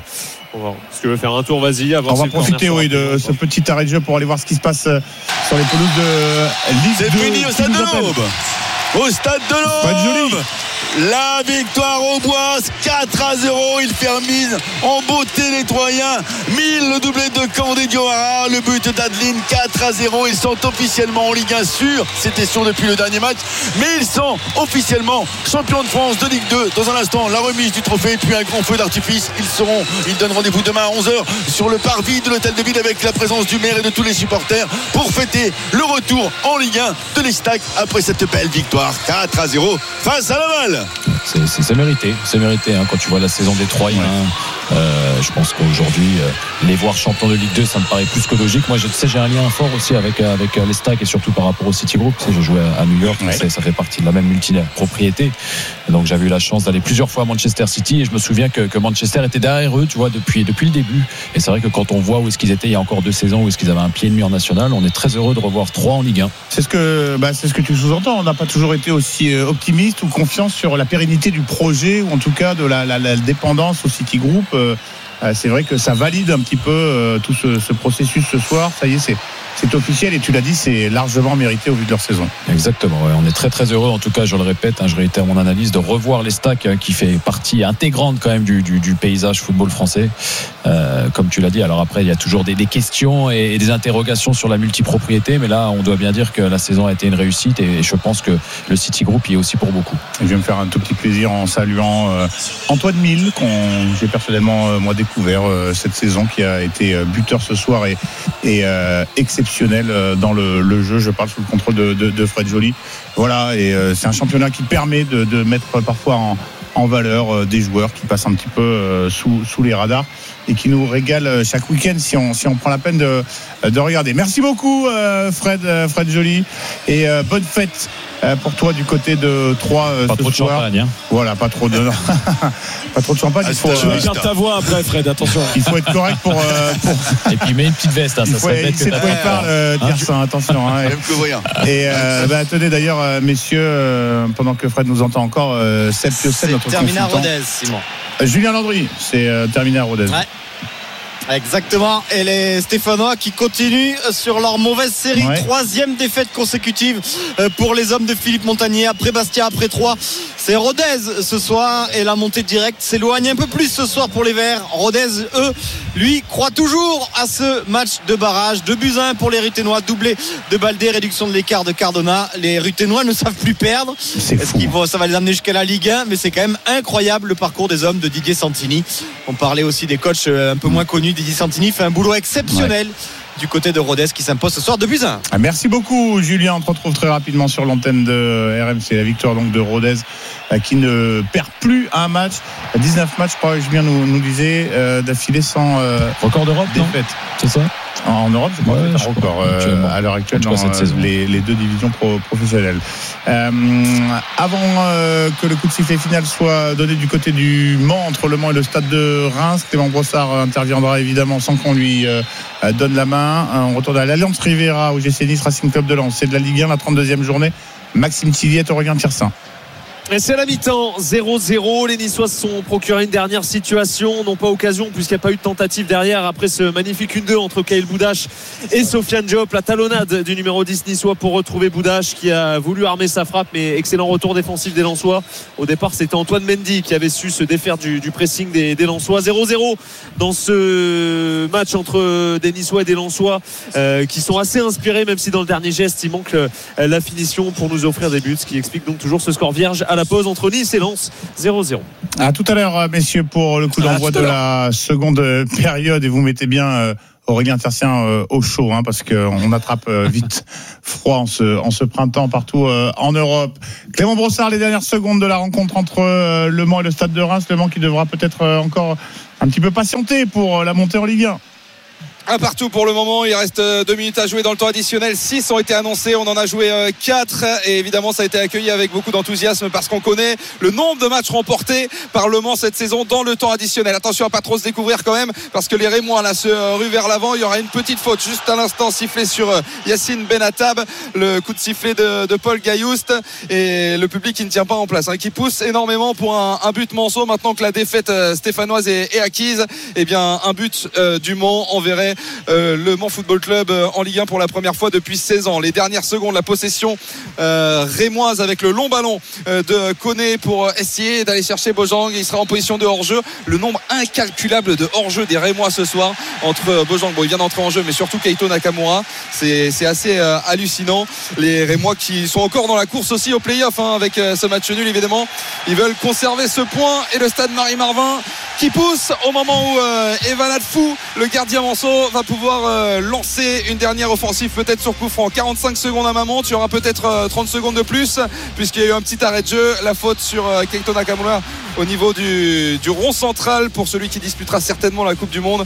Speaker 7: Si tu veux faire un tour, vas-y.
Speaker 2: On va profiter de ce petit arrêt de jeu pour aller voir ce qui se passe sur les pelouses de Ligue 2.
Speaker 1: C'est fini au Stade de l'Aube. Au Stade de l'Aube, la victoire au Bois, 4-0. Il fait remise en beauté les Troyens. 1000 le doublé de Candé Diawara, le but d'Adeline, 4-0. Ils sont officiellement en Ligue 1 sûr. C'était sûr depuis le dernier match, mais ils sont officiellement champions de France de Ligue 2. Dans un instant, la remise du trophée, puis un grand feu d'artifice. Ils donnent rendez-vous demain à 11h sur le parvis de l'Hôtel de Ville avec la présence du maire et de tous les supporters pour fêter le retour en Ligue 1 de l'Estac après cette belle victoire 4-0 face à Laval.
Speaker 9: C'est mérité quand tu vois la saison des Troyens. Je pense qu'aujourd'hui les voir champions de Ligue 2, ça me paraît plus que logique. Moi j'ai un lien fort aussi avec l'Estac et surtout par rapport au City Group. Je jouais à New York, ça fait partie de la même multi-propriété. Donc j'avais eu la chance d'aller plusieurs fois à Manchester City et je me souviens que Manchester était derrière eux, tu vois, depuis le début. Et c'est vrai que quand on voit où est-ce qu'ils étaient il y a encore 2 saisons, où est-ce qu'ils avaient un pied et demi en national, on est très heureux de revoir 3 en Ligue 1.
Speaker 2: C'est ce que tu sous-entends. On n'a pas toujours été aussi optimiste ou confiant sur la pérennité du projet ou en tout cas de la dépendance au City Group. C'est vrai que ça valide un petit peu tout ce processus ce soir. Ça y est, c'est officiel et tu l'as dit, c'est largement mérité au vu de leur saison.
Speaker 9: Exactement, on est très très heureux, en tout cas je le répète, je réitère mon analyse, de revoir l'Estac qui fait partie intégrante quand même du paysage football français, comme tu l'as dit. Alors après il y a toujours des questions et des interrogations sur la multipropriété, mais là on doit bien dire que la saison a été une réussite et je pense que le City Group y est aussi pour beaucoup.
Speaker 2: Et je vais me faire un tout petit plaisir en saluant Antoine Mille, j'ai personnellement moi découvert cette saison, qui a été buteur ce soir et exceptionnel dans le jeu. Je parle sous le contrôle de Fred Joly. Voilà, et c'est un championnat qui permet de mettre parfois en valeur des joueurs qui passent un petit peu sous les radars et qui nous régale chaque week-end si on prend la peine de regarder. Merci beaucoup Fred Joly, et bonne fête pour toi du côté de Troyes
Speaker 9: pas
Speaker 2: ce
Speaker 9: trop de
Speaker 2: soir.
Speaker 9: Champagne
Speaker 2: Voilà, pas trop de champagne.
Speaker 8: Tu gardes ta voix après, Fred, attention.
Speaker 2: Il faut être correct pour
Speaker 9: et puis mets une petite veste, ça serait bête que
Speaker 2: de quoi il parle, Tiersin, attention.
Speaker 1: Même que rien.
Speaker 2: Et tenez d'ailleurs, messieurs, pendant que Fred nous entend encore, Seb Piocel, notre
Speaker 11: Terminal
Speaker 2: consultant.
Speaker 11: Rodez, Simon.
Speaker 2: Julien Landry, c'est Terminal Rodez.
Speaker 11: Ouais. Exactement, et les Stéphanois qui continuent sur leur mauvaise série. 3e défaite consécutive pour les hommes de Philippe Montagnier, après Bastia, après Troyes. C'est Rodez ce soir, et la montée directe s'éloigne un peu plus ce soir pour les Verts. Rodez, eux, lui, croient toujours à ce match de barrage. 2-1 pour les Ruténois, doublé de Baldé, réduction de l'écart de Cardona. Les Ruténois ne savent plus perdre. Ça va les amener jusqu'à la Ligue 1, mais c'est quand même incroyable le parcours des hommes de Didier Santini. On parlait aussi des coachs un peu moins connus. Didier Santini fait un boulot exceptionnel du côté de Rodez qui s'impose ce soir 2-1.
Speaker 2: Merci beaucoup Julien, on te retrouve très rapidement sur l'antenne de RMC. La victoire donc de Rodez qui ne perd plus un match, 19 matchs je crois que Julien nous disait d'affilée sans
Speaker 9: record d'Europe,
Speaker 2: défaite.
Speaker 9: C'est ça
Speaker 2: en Europe, je crois que c'est un record à l'heure actuelle dans
Speaker 9: cette saison.
Speaker 2: Les deux divisions professionnelles. Avant que le coup de sifflet final soit donné du côté du Mans, entre le Mans et le stade de Reims, Clément Brossard interviendra évidemment sans qu'on lui donne la main. On retourne à l'Alliance Riviera au GC Nice Racing Club de Lens. C'est de la Ligue 1, la 32e journée. Maxime Tilliette, Aurélien Tirsin.
Speaker 7: Et c'est la mi-temps, 0-0. Les Niçois se sont procuré une dernière situation, n'ont pas occasion puisqu'il n'y a pas eu de tentative derrière après ce magnifique 1-2 entre Kaïl Boudache et Sofiane Diop. La talonnade du numéro 10 niçois pour retrouver Boudache qui a voulu armer sa frappe, mais excellent retour défensif des Lensois. Au départ, c'était Antoine Mendy qui avait su se défaire du pressing des Lensois. 0-0 dans ce match entre des Niçois et des Lensois qui sont assez inspirés, même si dans le dernier geste il manque la finition pour nous offrir des buts, ce qui explique donc toujours ce score vierge à la pause entre Nice et Lens. 0-0.
Speaker 2: À tout à l'heure messieurs pour le coup d'envoi de la seconde période, et vous mettez bien Aurélien Tirsin au chaud parce qu'on attrape vite froid en ce printemps partout en Europe. Clément Brossard, les dernières secondes de la rencontre entre Le Mans et le Stade de Reims. Le Mans qui devra peut-être encore un petit peu patienter pour la montée en Ligue 1.
Speaker 10: Un partout pour le moment, il reste 2 minutes à jouer dans le temps additionnel. 6 ont été annoncés, on en a joué 4 et évidemment ça a été accueilli avec beaucoup d'enthousiasme parce qu'on connaît le nombre de matchs remportés par Le Mans cette saison dans le temps additionnel. Attention à pas trop se découvrir quand même parce que les Rémois là se ruent vers l'avant. Il y aura une petite faute juste à l'instant sifflée sur Yacine Benatab, le coup de sifflet de Paul Gaillouste, et le public qui ne tient pas en place, qui pousse énormément pour un but Manceau. Maintenant que la défaite stéphanoise est acquise, eh bien un but du Mans enverrait le Mans Football Club en Ligue 1 pour la première fois depuis 16 ans. Les dernières secondes, la possession rémoise avec le long ballon de Koné pour essayer d'aller chercher Bojang. Il sera en position de hors-jeu. Le nombre incalculable de hors-jeu des Rémois ce soir entre Bojang, il vient d'entrer en jeu, mais surtout Keito Nakamura, c'est assez hallucinant. Les Rémois qui sont encore dans la course aussi au play-off avec ce match nul évidemment. Ils veulent conserver ce point et le stade Marie-Marvin qui pousse au moment où Evan Adfou, le gardien Manceau, va pouvoir lancer une dernière offensive peut-être sur coup franc. 45 secondes à ma montre, il y aura peut-être 30 secondes de plus puisqu'il y a eu un petit arrêt de jeu. La faute sur Keito Nakamura au niveau du rond central pour celui qui disputera certainement la Coupe du Monde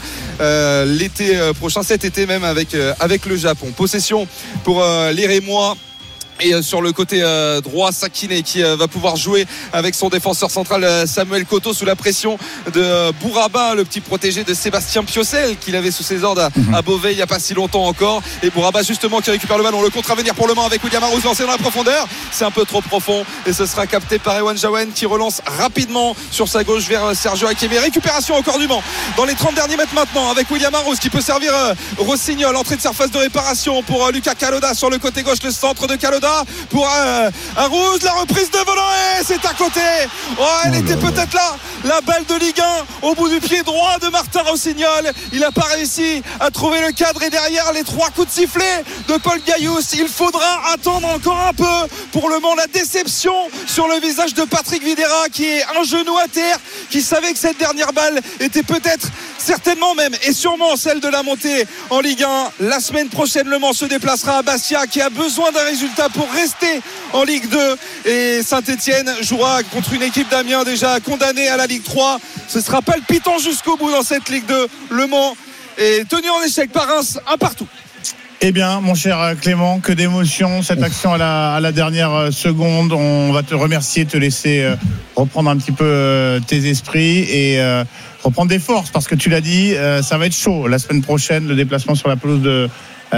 Speaker 10: l'été prochain, cet été même avec le Japon. Possession pour les Rémois. Et sur le côté droit, Sakine qui va pouvoir jouer avec son défenseur central Samuel Koto sous la pression de Bouraba, le petit protégé de Sébastien Piocel qu'il avait sous ses ordres à Beauvais il n'y a pas si longtemps encore. Et Bouraba justement qui récupère le ballon, le contre à venir pour le Mans avec William Arous lancé dans la profondeur. C'est un peu trop profond et ce sera capté par Ewan Jawen qui relance rapidement sur sa gauche vers Sergio Hakimi. Récupération encore du Mans dans les 30 derniers mètres maintenant avec William Arous qui peut servir Rossignol. Entrée de surface de réparation pour Lucas Caloda sur le côté gauche, le centre de Caloda pour Arous, la reprise de volant et c'est à côté. Elle était peut-être là, la balle de Ligue 1 au bout du pied droit de Martin Rossignol. Il n'a pas réussi à trouver le cadre et derrière les 3 coups de sifflet de Paul Gaillouste, il faudra attendre encore un peu. Pour le Mans, la déception sur le visage de Patrick Videra qui est un genou à terre, qui savait que cette dernière balle était peut-être, certainement même et sûrement celle de la montée en Ligue 1. La semaine prochaine, le Mans se déplacera à Bastia qui a besoin d'un résultat pour rester en Ligue 2 et Saint-Etienne jouera contre une équipe d'Amiens déjà condamnée à la Ligue 3. Ce sera palpitant jusqu'au bout dans cette Ligue 2. Le Mans est tenu en échec par Reims, un partout.
Speaker 2: Eh bien, mon cher Clément, que d'émotion, cette action à la dernière seconde. On va te remercier, te laisser reprendre un petit peu tes esprits et reprendre des forces parce que tu l'as dit, ça va être chaud la semaine prochaine, le déplacement sur la pelouse de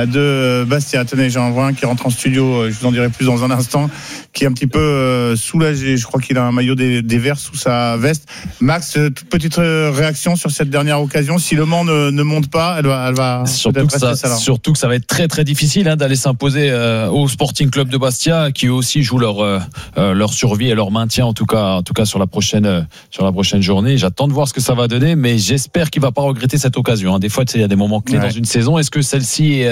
Speaker 2: Bastia. Tenez, j'en vois un qui rentre en studio, je vous en dirai plus dans un instant, qui est un petit peu soulagé. Je crois qu'il a un maillot des Verts sous sa veste. Max, toute petite réaction sur cette dernière occasion. Si Le Mans ne monte pas, elle va
Speaker 9: surtout que ça va être très très difficile d'aller s'imposer au Sporting Club de Bastia, qui aussi jouent leur survie et leur maintien en tout cas sur la prochaine journée. J'attends de voir ce que ça va donner, mais j'espère qu'il va pas regretter cette occasion. Des fois, il y a des moments clés dans une saison. Est-ce que celle-ci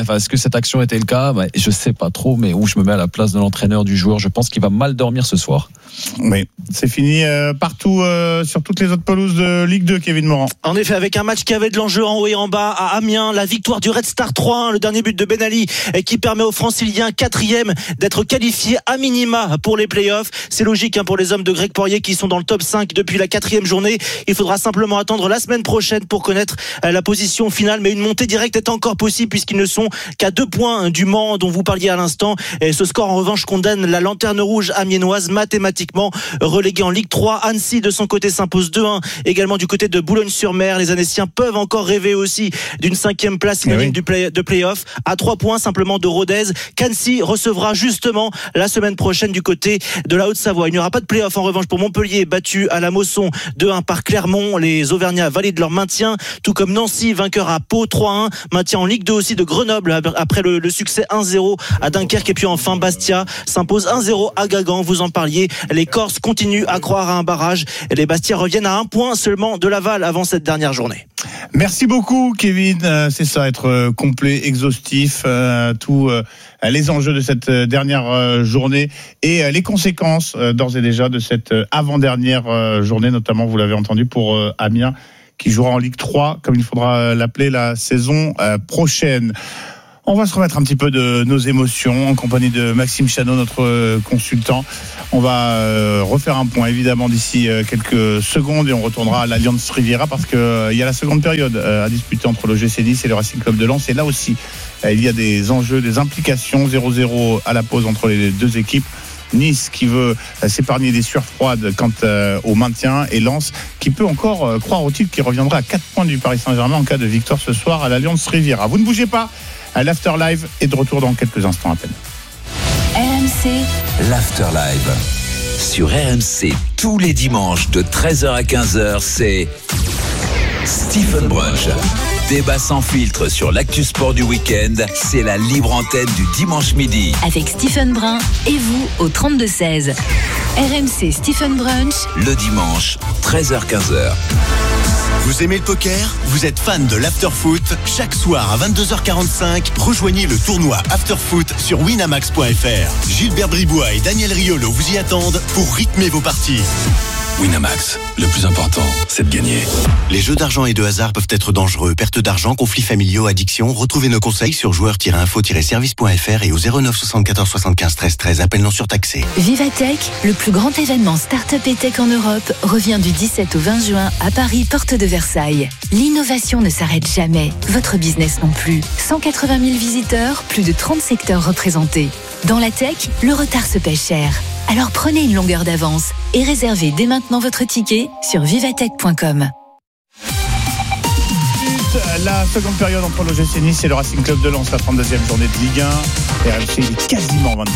Speaker 9: Enfin, est-ce que cette action était le cas? Je sais pas trop, mais où je me mets à la place de l'entraîneur, du joueur, je pense qu'il va mal dormir ce soir.
Speaker 2: Oui, c'est fini partout sur toutes les autres pelouses de Ligue 2, Kevin Morand.
Speaker 12: En effet, avec un match qui avait de l'enjeu en haut et en bas à Amiens, la victoire du Red Star 3-1, le dernier but de Ben Ali qui permet aux Franciliens 4e d'être qualifiés à minima pour les playoffs. C'est logique pour les hommes de Greg Poirier qui sont dans le top 5 depuis la 4e journée. Il faudra simplement attendre la semaine prochaine pour connaître la position finale, mais une montée directe est encore possible puisqu'ils ne sont qu'à 2 points du Mans dont vous parliez à l'instant. Et ce score en revanche condamne la lanterne rouge amiénoise mathématiquement reléguée en Ligue 3. Annecy de son côté s'impose 2-1 également du côté de Boulogne-sur-Mer. Les Annéciens peuvent encore rêver aussi d'une 5e place synonyme de play-off à 3 points simplement de Rodez qu'Annecy recevra justement la semaine prochaine du côté de la Haute-Savoie. Il n'y aura pas de play-off en revanche pour Montpellier, battu à la Mosson 2-1 par Clermont. Les Auvergnats valident leur maintien, tout comme Nancy, vainqueur à Pau 3-1, maintien en Ligue 2 aussi de Grenoble après le succès 1-0 à Dunkerque. Et puis enfin Bastia s'impose 1-0 à Guingamp. Vous en parliez, les Corses continuent à croire à un barrage et les Bastia reviennent à 1 point seulement de Laval avant cette dernière journée.
Speaker 2: Merci beaucoup Kevin, c'est ça, être complet, exhaustif, tous les enjeux de cette dernière journée et les conséquences d'ores et déjà de cette avant-dernière journée, notamment vous l'avez entendu pour Amiens qui jouera en Ligue 3 comme il faudra l'appeler la saison prochaine. On va se remettre un petit peu de nos émotions en compagnie de Maxime Chanot, notre consultant. On va refaire un point évidemment d'ici quelques secondes et on retournera à l'Alliance Riviera parce que il y a la seconde période à disputer entre l'OGC Nice et le Racing Club de Lens. Et là aussi, il y a des enjeux, des implications. 0-0 à la pause entre les deux équipes. Nice qui veut s'épargner des sueurs froides quant au maintien et Lens qui peut encore croire au titre qui reviendra à 4 points du Paris Saint-Germain en cas de victoire ce soir à l'Alliance Riviera. Vous ne bougez pas, l'After Live est de retour dans quelques instants à peine.
Speaker 3: RMC,
Speaker 4: l'After Live. Sur RMC, tous les dimanches de 13h à 15h, c'est Stephen Brunch. Débat sans filtre sur l'actu sport du week-end, c'est la libre antenne du dimanche midi.
Speaker 3: avec Stephen Brun et vous au 32-16. RMC Stephen Brunch.
Speaker 4: Le dimanche, 13h-15h.
Speaker 5: Vous aimez le poker? Vous êtes fan de l'afterfoot? Chaque soir à 22h45, rejoignez le tournoi Afterfoot sur winamax.fr. Gilbert Bribois et Daniel Riolo vous y attendent pour rythmer vos parties.
Speaker 6: Winamax, le plus important, c'est de gagner.
Speaker 5: Les jeux d'argent et de hasard peuvent être dangereux. Perte d'argent, conflits familiaux, addiction. Retrouvez nos conseils sur joueurs-info-service.fr et au 09 74 75 13 13. Appel non surtaxé.
Speaker 3: Vivatech, le plus grand événement Start-up et Tech en Europe, revient du 17 au 20 juin à Paris, porte de Versailles. L'innovation ne s'arrête jamais, votre business non plus. 180 000 visiteurs, plus de 30 secteurs représentés. Dans la tech, le retard se paie cher. Alors prenez une longueur d'avance et réservez dès maintenant votre ticket sur vivatech.com.
Speaker 2: La seconde période entre l'OGC Nice et le Racing Club de Lens, la 32e journée de Ligue 1. RMC, il est quasiment 22h.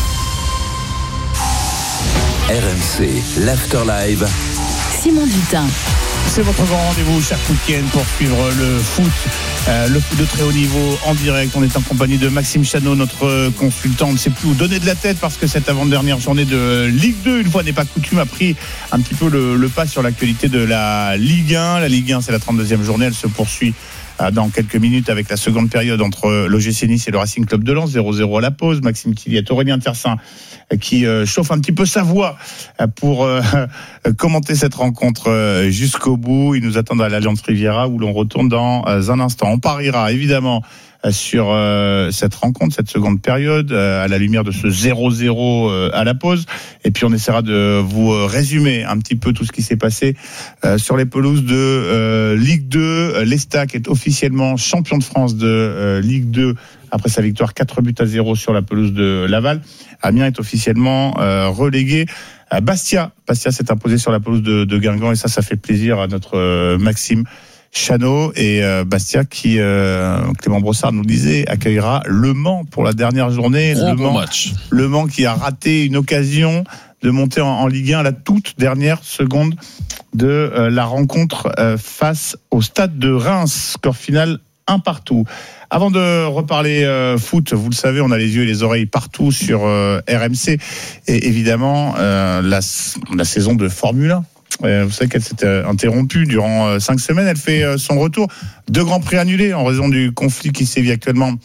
Speaker 4: RMC, l'After Live.
Speaker 3: Simon Dutin.
Speaker 2: C'est votre grand rendez-vous chaque week-end pour suivre le foot de très haut niveau en direct. On est en compagnie de Maxime Chanot, notre consultant. On ne sait plus où donner de la tête parce que cette avant-dernière journée de Ligue 2, une fois n'est pas coutume, a pris un petit peu le pas sur l'actualité de la Ligue 1. La Ligue 1, c'est la 32e journée. Elle se poursuit dans quelques minutes avec la seconde période entre l'OGC Nice et le Racing Club de Lens. 0-0 à la pause. Maxime Tilliette, Aurélien Tersin qui chauffe un petit peu sa voix pour commenter cette rencontre jusqu'au bout. Ils nous attendent à l'Alliance Riviera où l'on retourne dans un instant. On pariera évidemment sur cette rencontre, cette seconde période, à la lumière de ce 0-0 à la pause. Et puis on essaiera de vous résumer un petit peu tout ce qui s'est passé sur les pelouses de Ligue 2. L'Estac est officiellement champion de France de Ligue 2 après sa victoire 4-0 sur la pelouse de Laval. Amiens est officiellement relégué. Bastia s'est imposé sur la pelouse de Guingamp et ça fait plaisir à notre Maxime Chanot et Bastia qui, Clément Brossard nous le disait, accueillera Le Mans pour la dernière journée. Le Mans qui a raté une occasion de monter en Ligue 1 à la toute dernière seconde de la rencontre face au Stade de Reims. Score final 1-1. Avant de reparler foot, vous le savez, on a les yeux et les oreilles partout sur RMC et évidemment la saison de Formule 1. Vous savez qu'elle s'était interrompue durant 5 semaines. Elle fait son retour. 2 grands prix annulés en raison du conflit qui sévit actuellement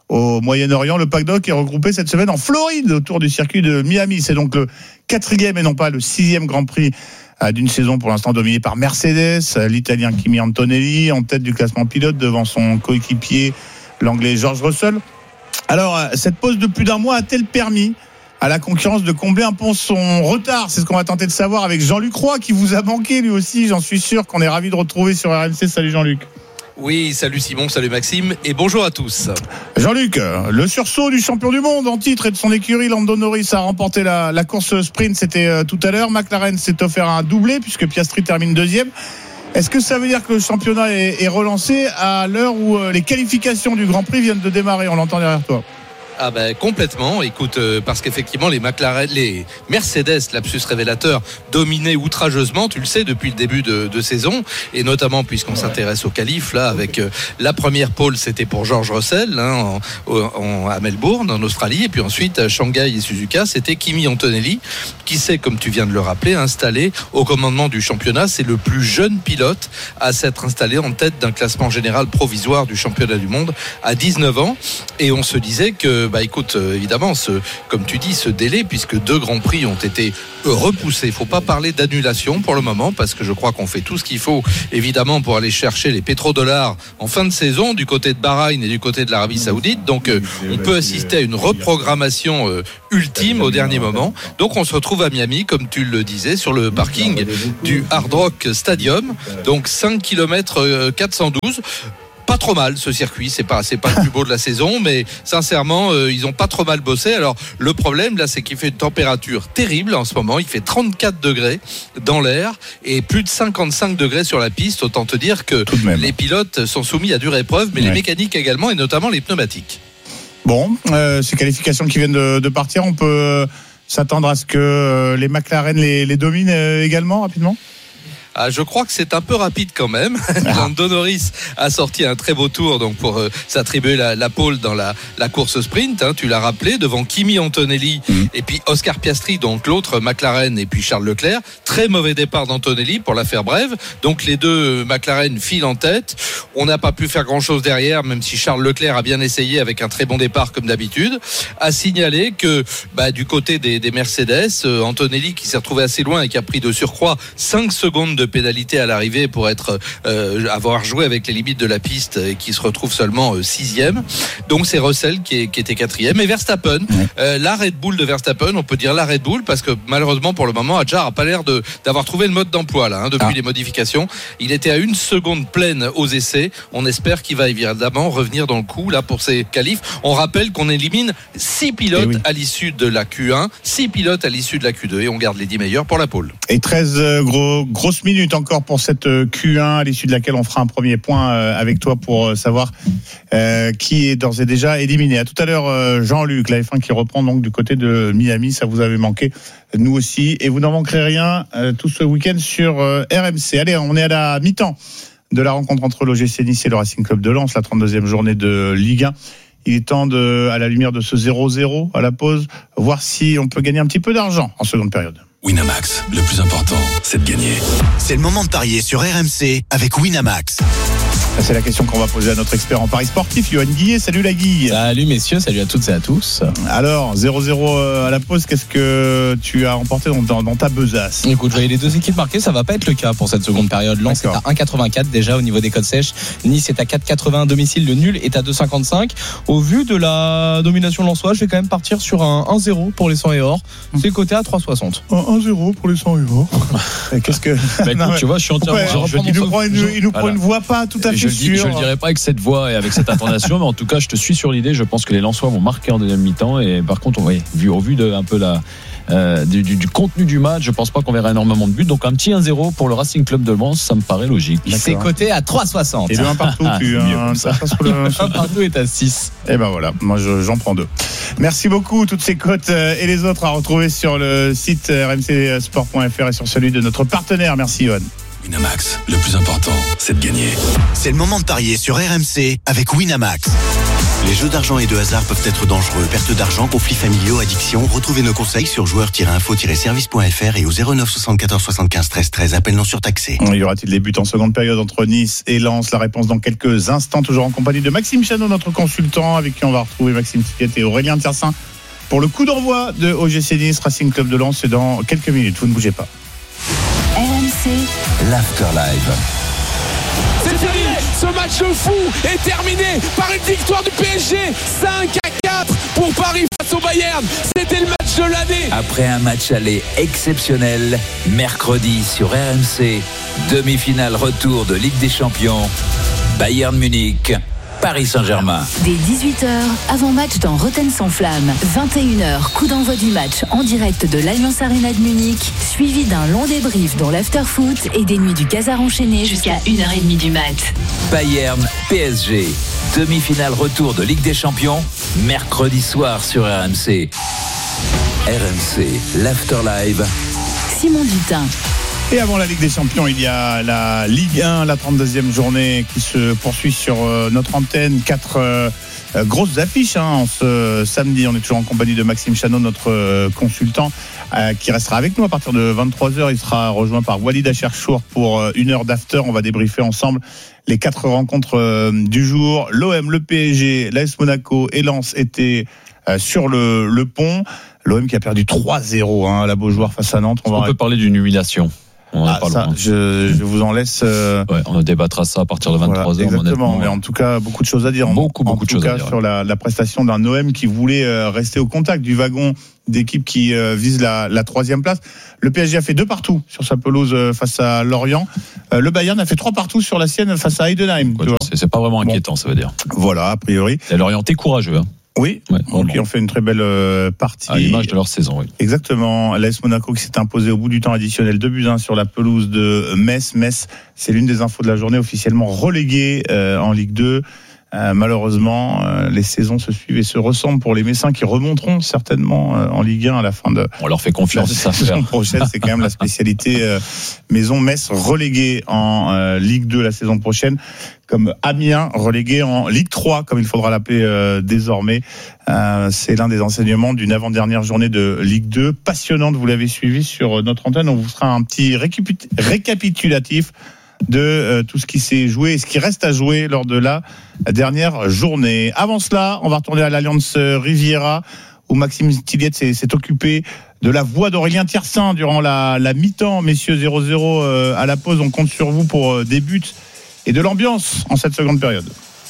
Speaker 2: au Moyen-Orient. Le paddock est regroupé cette semaine en Floride autour du circuit de Miami. C'est donc le 4e et non pas le 6e Grand Prix d'une saison pour l'instant dominée par Mercedes. L'Italien Kimi Antonelli en tête du classement pilote devant son coéquipier, l'Anglais George Russell. Alors, cette pause de plus d'un mois a-t-elle permis à la concurrence de combler un peu son retard? C'est ce qu'on va tenter de savoir avec Jean-Luc Roy qui vous a manqué lui aussi. J'en suis sûr qu'on est ravis de retrouver sur RMC. Salut Jean-Luc.
Speaker 14: Oui, salut Simon, salut Maxime et bonjour à tous.
Speaker 2: Jean-Luc, le sursaut du champion du monde en titre et de son écurie, Lando Norris a remporté la course sprint, c'était tout à l'heure. McLaren s'est offert un doublé puisque Piastri termine 2e. Est-ce que ça veut dire que le championnat est relancé à l'heure où les qualifications du Grand Prix viennent de démarrer? On l'entend derrière toi.
Speaker 14: Ah ben complètement, écoute, parce qu'effectivement les Mercedes, lapsus révélateur, dominaient outrageusement, tu le sais, depuis le début de saison, et notamment puisqu'on s'intéresse aux qualifs, là, avec la première pole, c'était pour George Russell, à Melbourne, en Australie, et puis ensuite à Shanghai et Suzuka, c'était Kimi Antonelli, qui s'est, comme tu viens de le rappeler, installé au commandement du championnat. C'est le plus jeune pilote à s'être installé en tête d'un classement général provisoire du championnat du monde à 19 ans, et on se disait que écoute, évidemment, comme tu dis, ce délai, puisque 2 grands prix ont été repoussés. Il ne faut pas parler d'annulation pour le moment, parce que je crois qu'on fait tout ce qu'il faut, évidemment, pour aller chercher les pétrodollars en fin de saison, du côté de Bahreïn et du côté de l'Arabie Saoudite. Donc, on peut assister à une reprogrammation ultime au dernier moment. Donc, on se retrouve à Miami, comme tu le disais, sur le parking du Hard Rock Stadium. Donc, 5 km 412. Pas trop mal ce circuit, c'est pas le plus beau de la saison, mais sincèrement ils ont pas trop mal bossé. Alors le problème là, c'est qu'il fait une température terrible en ce moment, il fait 34 degrés dans l'air et plus de 55 degrés sur la piste. Autant te dire que les pilotes sont soumis à dure épreuve, mais les mécaniques également, et notamment les pneumatiques.
Speaker 2: Bon, ces qualifications qui viennent de partir, on peut s'attendre à ce que les McLaren les dominent également rapidement?
Speaker 14: Je crois que c'est un peu rapide quand même. Lando Norris a sorti un très beau tour donc pour s'attribuer la pole dans la course sprint, tu l'as rappelé, devant Kimi Antonelli et puis Oscar Piastri, donc l'autre McLaren, et puis Charles Leclerc. Très mauvais départ d'Antonelli, pour la faire brève. Donc les deux McLaren filent en tête. On n'a pas pu faire grand chose derrière, même si Charles Leclerc a bien essayé avec un très bon départ comme d'habitude. À signaler que du côté des Mercedes, Antonelli qui s'est retrouvé assez loin et qui a pris de surcroît 5 secondes de pénalité à l'arrivée pour avoir joué avec les limites de la piste, et qui se retrouve seulement 6e. Donc c'est Russell qui était 4e, et Verstappen, la Red Bull de Verstappen, on peut dire la Red Bull parce que malheureusement pour le moment Hadjar n'a pas l'air d'avoir trouvé le mode d'emploi là, depuis les modifications. Il était à 1 seconde pleine aux essais. On espère qu'il va évidemment revenir dans le coup là pour ces qualifs. On rappelle qu'on élimine 6 pilotes à l'issue de la Q1, 6 pilotes à l'issue de la Q2, et on garde les 10 meilleurs pour la pole.
Speaker 2: Et 13 grosses minutes encore pour cette Q1 à l'issue de laquelle on fera un premier point avec toi pour savoir qui est d'ores et déjà éliminé. À tout à l'heure, Jean-Luc, la F1 qui reprend donc du côté de Miami, ça vous avait manqué, nous aussi, et vous n'en manquerez rien tout ce week-end sur RMC. Allez, on est à la mi-temps de la rencontre entre l'OGC Nice et le Racing Club de Lens, la 32e journée de Ligue 1. Il est temps à la lumière de ce 0-0 à la pause, voir si on peut gagner un petit peu d'argent en seconde période.
Speaker 6: Winamax, le plus important, c'est de gagner.
Speaker 5: C'est le moment de parier sur RMC avec Winamax.
Speaker 2: C'est la question qu'on va poser à notre expert en paris sportif, Yoann Guillet. Salut la Guille.
Speaker 9: Salut messieurs, salut à toutes et à tous. Alors,
Speaker 2: 0-0 à la pause, qu'est-ce que tu as remporté dans ta besace?
Speaker 9: Écoute, je voyais les deux équipes marquées, ça va pas être le cas pour cette seconde période. Lens est à 1,84 déjà au niveau des codes sèches. Nice est à 4,80 à domicile, le nul est à 2,55. Au vu de la domination lensoise, je vais quand même partir sur un 1-0 pour les 100 et or. C'est coté à 3,60.
Speaker 2: 1-0 pour les 100 et or. Qu'est-ce que...
Speaker 9: écoute, tu vois, je suis entièrement...
Speaker 2: Il nous prend une voix pas tout à fait.
Speaker 9: Je le dirais pas avec cette voix et avec cette intonation, mais en tout cas, je te suis sur l'idée. Je pense que les Lensois vont marquer en deuxième mi-temps. Et par contre, au vu de un peu du contenu du match, je pense pas qu'on verra énormément de buts. Donc un petit 1-0 pour le Racing Club de Lens, ça me paraît logique.
Speaker 12: C'est coté à 3,60.
Speaker 2: Et le 1 partout,
Speaker 9: le 1 partout est à 6.
Speaker 2: Et ben voilà, moi j'en prends 2. Merci beaucoup. Toutes ces cotes et les autres à retrouver sur le site rmcsport.fr et sur celui de notre partenaire. Merci Yoann.
Speaker 6: Winamax, le plus important, c'est de gagner.
Speaker 5: C'est le moment de parier sur RMC avec Winamax. Les jeux d'argent et de hasard peuvent être dangereux. Perte d'argent, conflits familiaux, addiction. Retrouvez nos conseils sur joueurs-info-service.fr et au 09 74 75 13 13. Appel non surtaxé.
Speaker 2: Y aura-t-il des buts en seconde période entre Nice et Lens? La réponse dans quelques instants, toujours en compagnie de Maxime Chanot, notre consultant, avec qui on va retrouver Maxime Tiquet et Aurélien Tiersin pour le coup d'envoi de OGC Nice Racing Club de Lens. C'est dans quelques minutes, vous ne bougez pas.
Speaker 3: RMC,
Speaker 4: l'Afterlive.
Speaker 8: C'est fini. Ce match fou est terminé par une victoire du PSG 5-4 pour Paris face au Bayern. C'était le match de l'année.
Speaker 4: Après un match aller exceptionnel, mercredi sur RMC, demi-finale retour de Ligue des Champions, Bayern Munich, Paris Saint-Germain.
Speaker 3: Dès 18h, avant-match dans Rotten sans flamme. 21h, coup d'envoi du match en direct de l'Allianz Arena de Munich, suivi d'un long débrief dans l'after-foot et des nuits du Casar enchaîné jusqu'à 1h30 du mat.
Speaker 4: Bayern PSG, demi-finale retour de Ligue des Champions, mercredi soir sur RMC. RMC, l'Afterlive.
Speaker 3: Simon Dutin.
Speaker 2: Et avant la Ligue des Champions, il y a la Ligue 1, la 32e journée qui se poursuit sur notre antenne. 4 grosses affiches en ce samedi. On est toujours en compagnie de Maxime Chanot, notre consultant, qui restera avec nous à partir de 23h. Il sera rejoint par Walid Acharchour pour 1 heure d'after. On va débriefer ensemble les 4 rencontres du jour. L'OM, le PSG, l'AS Monaco et Lens étaient sur le pont. L'OM qui a perdu 3-0 à la Beaujoire face à Nantes.
Speaker 9: On peut parler d'une humiliation.
Speaker 2: Je vous en laisse.
Speaker 9: On débattra ça à partir de 23h.
Speaker 2: Exactement, mais en tout cas, beaucoup de choses à dire.
Speaker 9: Beaucoup de choses à dire.
Speaker 2: Sur la prestation d'un OM qui voulait rester au contact du wagon d'équipe qui vise la 3e place. Le PSG a fait 2 partout sur sa pelouse face à Lorient. Le Bayern a fait 3 partout sur la sienne face à Heidenheim.
Speaker 9: C'est pas vraiment inquiétant, ça veut dire.
Speaker 2: Voilà, a priori.
Speaker 9: Et Lorient est courageux.
Speaker 2: Oui, donc ils ont fait une très belle partie.
Speaker 9: À l'image de leur saison, oui.
Speaker 2: Exactement. L'AS Monaco qui s'est imposé au bout du temps additionnel 2-1 sur la pelouse de Metz. Metz, c'est l'une des infos de la journée, officiellement reléguée en Ligue 2. Malheureusement, les saisons se suivent et se ressemblent pour les Messins qui remonteront certainement en Ligue 1 à la fin de.
Speaker 9: On leur fait confiance.
Speaker 2: La saison prochaine, c'est quand même la spécialité maison. Metz relégué en Ligue 2 la saison prochaine, comme Amiens relégué en Ligue 3, comme il faudra l'appeler désormais. C'est l'un des enseignements d'une avant-dernière journée de Ligue 2 passionnante. Vous l'avez suivi sur notre antenne. On vous fera un petit récapitulatif de tout ce qui s'est joué et ce qui reste à jouer lors de la dernière journée. Avant cela, on va retourner à l'Allianz Riviera où Maxime Tilliette s'est occupé de la voix d'Aurélien Tiersin durant la mi-temps. Messieurs, 0-0 à la pause. On compte sur vous pour des buts et de l'ambiance en cette seconde période.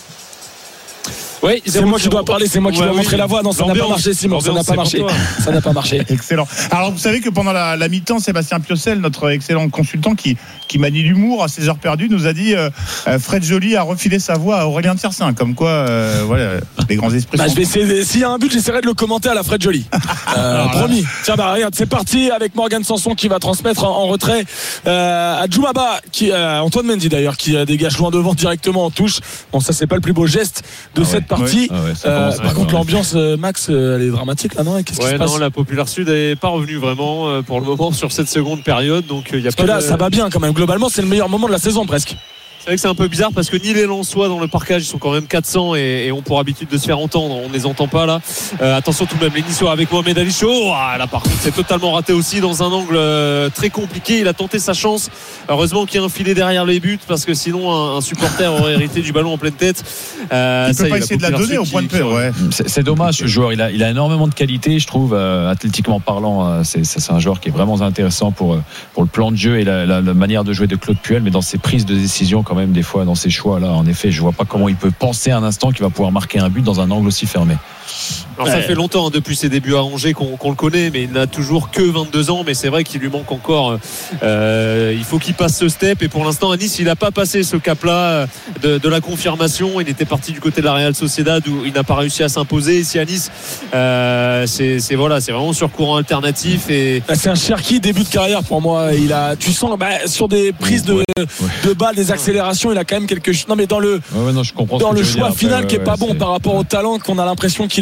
Speaker 8: Oui, c'est moi qui dois parler, c'est moi qui dois montrer la voix. Non, ça n'a pas marché, Simon, ça n'a pas marché. Ça n'a pas marché.
Speaker 2: Excellent. Alors, vous savez que pendant la mi-temps, Sébastien Piocel, notre excellent consultant qui manie l'humour à ses heures perdues, nous a dit Fred Joly a refilé sa voix à Aurélien Tiersin. Comme quoi, voilà, les grands esprits.
Speaker 8: Je vais essayer, s'il y a un but, j'essaierai de le commenter à la Fred Joly. Promis. Tiens, regarde, c'est parti avec Morgan Sanson qui va transmettre en retrait à Djoumaba, Antoine Mendy d'ailleurs, qui dégage loin devant directement en touche. Bon, ça, c'est pas le plus beau geste de cette partie. Par contre, l'ambiance, Max, elle est dramatique là, non? Qu'est-ce qui se passe?
Speaker 7: Non, la Populaire Sud n'est pas revenue vraiment pour le moment sur cette seconde période. Donc, y a
Speaker 8: parce que là, ça va bien quand même. Globalement, c'est le meilleur moment de la saison presque.
Speaker 7: C'est vrai que c'est un peu bizarre parce que ni les Lensois dans le parcage, ils sont quand même 400 et ont pour habitude de se faire entendre. On ne les entend pas là. Attention tout de même, les Niçois avec Mohamed Ali Chaud. Là par contre, c'est totalement raté aussi dans un angle très compliqué. Il a tenté sa chance. Heureusement qu'il y a un filet derrière les buts parce que sinon un supporter aurait hérité du ballon en pleine tête.
Speaker 2: Il ne peut pas essayer de la donner au point de paix. Ouais.
Speaker 9: C'est dommage ce joueur. Il a énormément de qualité, je trouve, athlétiquement parlant. C'est un joueur qui est vraiment intéressant pour le plan de jeu et la manière de jouer de Claude Puel, mais dans ses prises de décision quand même des fois dans ses choix là, en effet, je vois pas comment il peut penser un instant qu'il va pouvoir marquer un but dans un angle aussi fermé.
Speaker 7: Alors ça fait longtemps depuis ses débuts à Angers qu'on le connaît, mais il n'a toujours que 22 ans, mais c'est vrai qu'il lui manque encore il faut qu'il passe ce step et pour l'instant à Nice il n'a pas passé ce cap là de la confirmation. Il était parti du côté de la Real Sociedad où il n'a pas réussi à s'imposer. Ici à Nice c'est vraiment sur courant alternatif et
Speaker 8: c'est un Cherki début de carrière pour moi. Tu sens sur des prises de balles, des accélérations, il a quand même quelque chose. Non mais dans le choix final qui est pas bon par rapport au talent qu'on a l'impression qu'il a. Attention la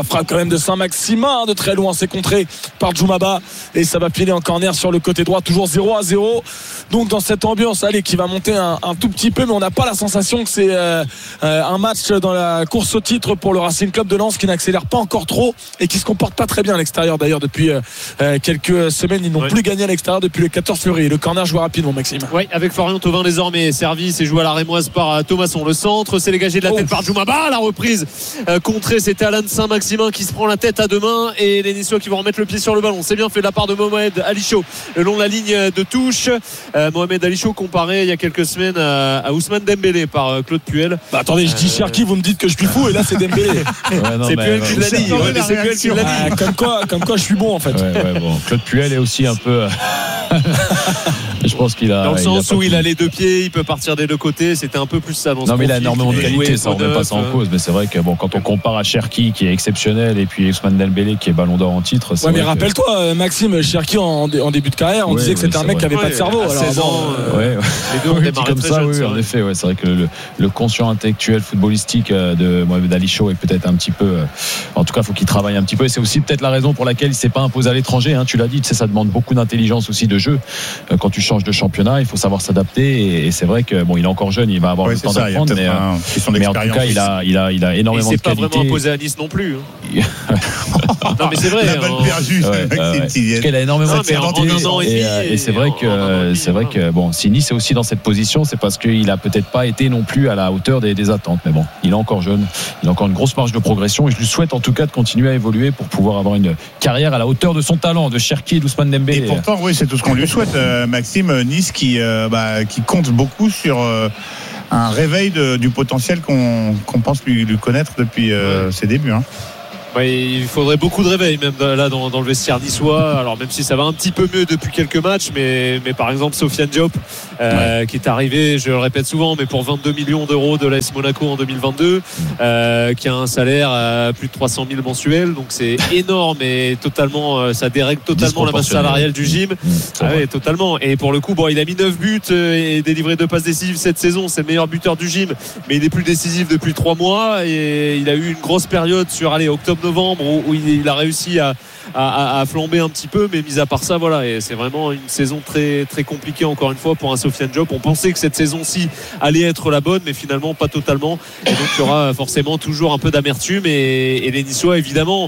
Speaker 8: la frappe quand même de Saint-Maximin de très loin, c'est contré par Djoumaba et ça va piler en corner sur le côté droit, toujours 0-0. Donc dans cette ambiance, allez, qui va monter un tout petit peu, mais on n'a pas la sensation que c'est un match dans la course au titre pour le Racing Club de Lens qui n'accélère pas encore trop et qui se comporte pas très bien à l'extérieur d'ailleurs depuis quelques semaines. Ils n'ont plus gagné à l'extérieur depuis le 14 février. Le corner joue rapidement, Maxime.
Speaker 7: Oui, avec Florian Thauvin désormais servi, c'est joué à la rémoise par Thomasson. Le centre, c'est dégagé de la tête par Djoumaba. La reprise contrée, c'était Alan Saint-Maximin qui se prend la tête à deux mains et les Niçois qui vont remettre le pied sur le ballon. C'est bien fait de la part de Mohamed Alicho le long de la ligne de touche. Mohamed Alicho comparé il y a quelques semaines à Ousmane Dembélé par Claude Puel.
Speaker 8: Attendez, je dis Cherki, vous me dites que je suis fou et là c'est Dembélé.
Speaker 7: C'est Puel qui l'a dit. C'est Puel qui l'a dit.
Speaker 8: Comme quoi je suis bon en fait.
Speaker 9: Bon. Claude Puel est aussi un peu. Je pense qu'il a.
Speaker 7: Dans le sens où il a les deux pieds, il peut partir des deux côtés. C'était un peu plus ça.
Speaker 9: Non, mais il a énormément de qualité, ça on ne met pas ça en cause. Mais c'est vrai que quand on compare à Cherki qui est exceptionnel et puis Ousmane Dembélé qui est ballon d'or en titre.
Speaker 8: Ouais, mais rappelle-toi, Maxime, Cherki en début de carrière, on disait que c'était un mec qui n'avait pas de cerveau.
Speaker 7: À 16 ans,
Speaker 9: les
Speaker 7: deux ont démarré
Speaker 9: comme ça,
Speaker 7: jeune,
Speaker 9: en effet. C'est vrai que le conscient intellectuel footballistique de Mohamed Alicho est peut-être un petit peu. En tout cas, il faut qu'il travaille un petit peu. Et c'est aussi peut-être la raison pour laquelle il ne s'est pas imposé à l'étranger. Tu l'as dit, ça demande beaucoup d'intelligence aussi de jeu. Quand tu changes de championnat, il faut savoir s'adapter. Et c'est vrai que il est encore jeune, il va avoir le temps d'apprendre. Mais en tout cas, il a énormément de qualité.
Speaker 7: Il s'est pas vraiment imposé à Nice non plus. Non, mais c'est vrai.
Speaker 2: La balle perdue.
Speaker 9: Il a énormément de qualité. Et c'est vrai que si Nice est aussi dans cette position, c'est parce qu'il a peut-être pas été non plus à la hauteur des attentes. Mais bon, il est encore jeune, il a encore une grosse marge de progression. Et je lui souhaite en tout cas de continuer à évoluer pour pouvoir avoir une carrière à la hauteur de son talent, de Cherki et d'Ousmane Dembélé.
Speaker 2: Et pourtant, oui, c'est tout ce qu'on lui souhaite, Maxime. Nice qui compte beaucoup sur un réveil du potentiel qu'on pense lui connaître depuis ses débuts.
Speaker 7: Ouais, il faudrait beaucoup de réveil même là dans le vestiaire niçois. Alors même si ça va un petit peu mieux depuis quelques matchs, mais par exemple Sofiane Diop qui est arrivé, je le répète souvent, mais pour 22 millions d'euros de l'AS Monaco en 2022, qui a un salaire à plus de 300 000 mensuels, donc c'est énorme et totalement ça dérègle totalement la masse salariale du gym. Totalement. Et pour le coup, il a mis 9 buts et délivré 2 passes décisives cette saison. C'est le meilleur buteur du gym, mais il est plus décisif depuis 3 mois et il a eu une grosse période sur octobre-novembre où il a réussi à flamber un petit peu, mais mis à part ça, et c'est vraiment une saison très très compliquée encore une fois pour un Sofiane Diop. On pensait que cette saison-ci allait être la bonne, mais finalement pas totalement, et donc il y aura forcément toujours un peu d'amertume et les Niçois évidemment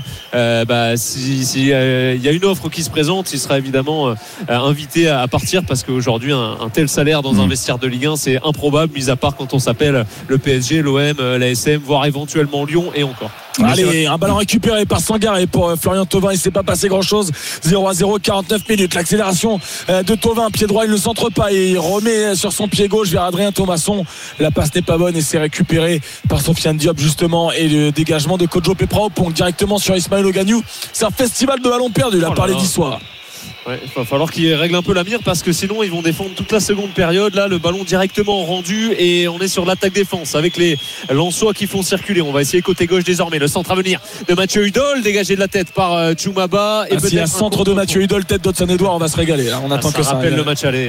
Speaker 7: s'il y a une offre qui se présente, il sera évidemment invité à partir, parce qu'aujourd'hui un tel salaire dans un vestiaire de Ligue 1 c'est improbable, mis à part quand on s'appelle le PSG, l'OM, l'ASM, voire éventuellement Lyon et encore.
Speaker 8: Allez, un ballon récupéré par Sangaré pour Florian Thauvin. Il ne s'est pas passé grand chose. 0-0, 49 minutes. L'accélération de Thauvin, pied droit, il ne centre pas et il remet sur son pied gauche vers Adrien Thomasson. La passe n'est pas bonne et c'est récupéré par Sofiane Diop justement, et le dégagement de Kodjo Pepra directement sur Ismaël Ogagnou. C'est un festival de ballons perdus là par les Niçois.
Speaker 7: Il va falloir qu'ils règlent un peu la mire, parce que sinon ils vont défendre toute la seconde période. Là, le ballon directement rendu et on est sur l'attaque-défense avec les Lensois qui font circuler. On va essayer côté gauche désormais. Le centre à venir de Mathieu Hudol, dégagé de la tête par Djoumaba. Et
Speaker 8: s'il y a centre de Mathieu Hudol, tête d'Hudson-Edouard, on va se régaler. On attend que ça
Speaker 7: rappelle le match aller.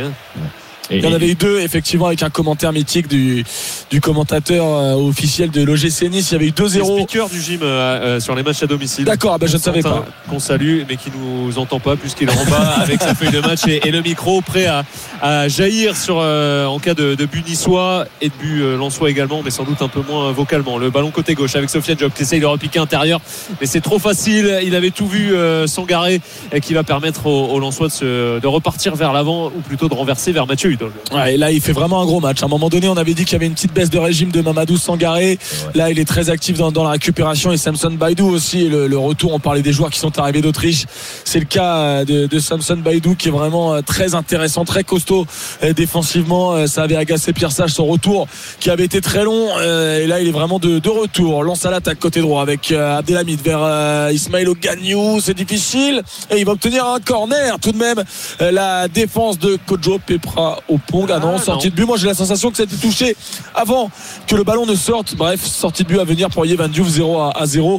Speaker 8: Il y en avait eu 2 effectivement, avec un commentaire mythique du commentateur officiel de l'OGC Nice. Il y avait eu 2-0.
Speaker 7: Le speaker du gym sur les matchs à domicile.
Speaker 8: D'accord, je ne savais pas.
Speaker 7: Qu'on salue, mais qui nous entend pas puisqu'il est en bas avec sa feuille de match et le micro prêt à jaillir en cas de but niçois et de but lensois également, mais sans doute un peu moins vocalement. Le ballon côté gauche avec Sofiane Diop qui essaye de repiquer intérieur, mais c'est trop facile. Il avait tout vu, Sangaré, qui va permettre aux Lensois de repartir vers l'avant, ou plutôt de renverser vers Mathieu.
Speaker 8: Et là il fait vraiment un gros match. À un moment donné on avait dit qu'il y avait une petite baisse de régime de Mamadou Sangaré. Là il est très actif dans la récupération, et Samson Baïdou aussi, le retour. On parlait des joueurs qui sont arrivés d'Autriche, c'est le cas de Samson Baïdou qui est vraiment très intéressant, très costaud défensivement. Ça avait agacé Pierre Sage, son retour qui avait été très long, et là il est vraiment de retour. Lance à l'attaque côté droit avec Abdelhamid vers Ismaël Ogagnou. C'est difficile et il va obtenir un corner tout de même. La défense de Kodjo Pepra au Pong. Sortie de but. Moi j'ai la sensation que ça a été touché avant que le ballon ne sorte. Bref, sortie de but à venir pour Yevan Diouf, 0-0.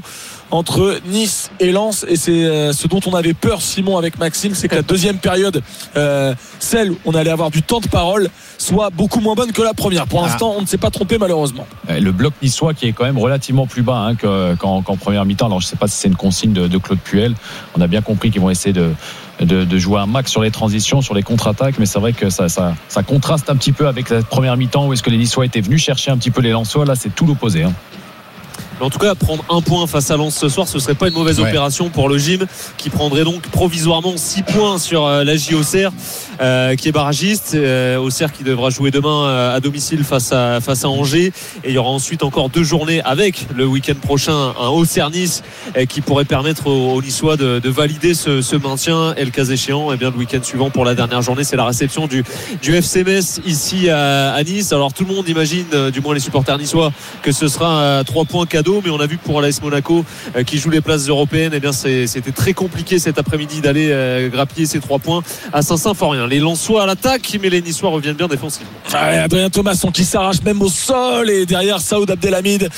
Speaker 8: entre Nice et Lens, et c'est ce dont on avait peur, Simon, avec Maxime, c'est que la deuxième période, celle où on allait avoir du temps de parole, soit beaucoup moins bonne que la première. Pour l'instant, on ne s'est pas trompé malheureusement.
Speaker 9: Le bloc niçois qui est quand même relativement plus bas qu'en première mi-temps. Alors je ne sais pas si c'est une consigne de Claude Puel. On a bien compris qu'ils vont essayer de jouer un max sur les transitions, sur les contre-attaques, mais c'est vrai que ça contraste un petit peu avec la première mi-temps où est-ce que les Niçois étaient venus chercher un petit peu les Lensois. Là, c'est tout l'opposé.
Speaker 7: Mais en tout cas, prendre un point face à Lens ce soir, ce serait pas une mauvaise opération pour le gym, qui prendrait donc provisoirement 6 points sur la Auxerre, qui est barragiste. Auxerre qui devra jouer demain à domicile face à Angers. Et il y aura ensuite encore 2 journées avec le week-end prochain un Auxerre-Nice qui pourrait permettre aux Niçois de valider ce maintien. Et le cas échéant, et bien le week-end suivant pour la dernière journée, c'est la réception du FC Metz ici à Nice. Alors tout le monde imagine, du moins les supporters niçois, que ce sera 3 points cadeaux. Mais on a vu que pour l'AS Monaco qui joue les places européennes, eh bien c'était très compliqué cet après-midi d'aller grappiller ces 3 points à Saint-Symphorien. Les Lensois à l'attaque, mais les Niçois reviennent bien défensivement.
Speaker 8: Adrien Thomasson qui s'arrache même au sol, et derrière Saoud Abdelhamid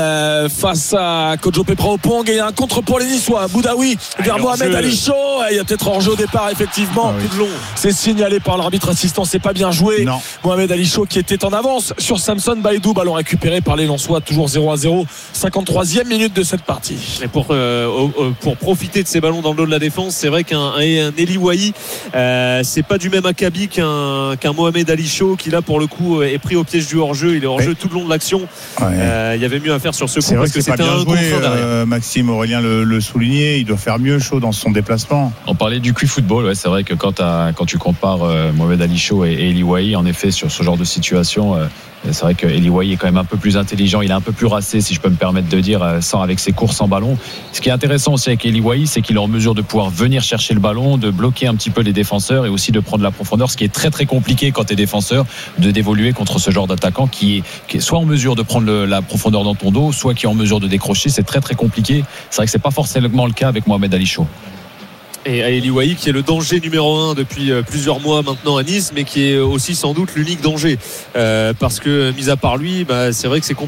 Speaker 8: face à Kojo Pepra-Opong, et il y a un contre pour les Niçois. Boudaoui vers Mohamed Ali Chaud, il y a peut-être hors-jeu au départ effectivement.
Speaker 7: Tout de long.
Speaker 8: C'est signalé par l'arbitre assistant, c'est pas bien joué.
Speaker 2: Non.
Speaker 8: Mohamed Ali Chaud qui était en avance sur Samson Baïdou, ballon récupéré par les Lensois, toujours 0-0, 53e minute de cette partie.
Speaker 7: Et pour profiter de ces ballons dans le dos de la défense, c'est vrai qu'un Eli Wahi, c'est pas du même acabit qu'un Mohamed Ali Chaud, qui là pour le coup est pris au piège du hors-jeu. Il est hors-jeu tout le long de l'action. Il y avait mieux à faire sur ce coup, parce que c'était un coup derrière.
Speaker 2: Maxime, Aurélien le soulignait, il doit faire mieux Chaud dans son déplacement.
Speaker 9: On parlait du QI-football, c'est vrai que quand tu compares Mohamed Ali Chaud et Eli Wahi, en effet, sur ce genre de situation, c'est vrai que Eli Wahi est quand même un peu plus intelligent, il est un peu plus racé, si je peux me permettre de dire, avec ses courses en ballon. Ce qui est intéressant aussi avec Eli Wahi, c'est qu'il est en mesure de pouvoir venir chercher le ballon, de bloquer un petit peu les défenseurs et aussi de prendre la profondeur, ce qui est très très compliqué quand tu es défenseur, d'évoluer contre ce genre d'attaquant qui est soit en mesure de prendre la profondeur dans ton dos, soit qui est en mesure de décrocher. C'est très très compliqué. C'est vrai que c'est pas forcément le cas avec Mohamed Ali Chaud.
Speaker 7: Et Eli Wahi qui est le danger numéro 1 depuis plusieurs mois maintenant à Nice, mais qui est aussi sans doute l'unique danger, parce que mis à part lui, c'est vrai que c'est compliqué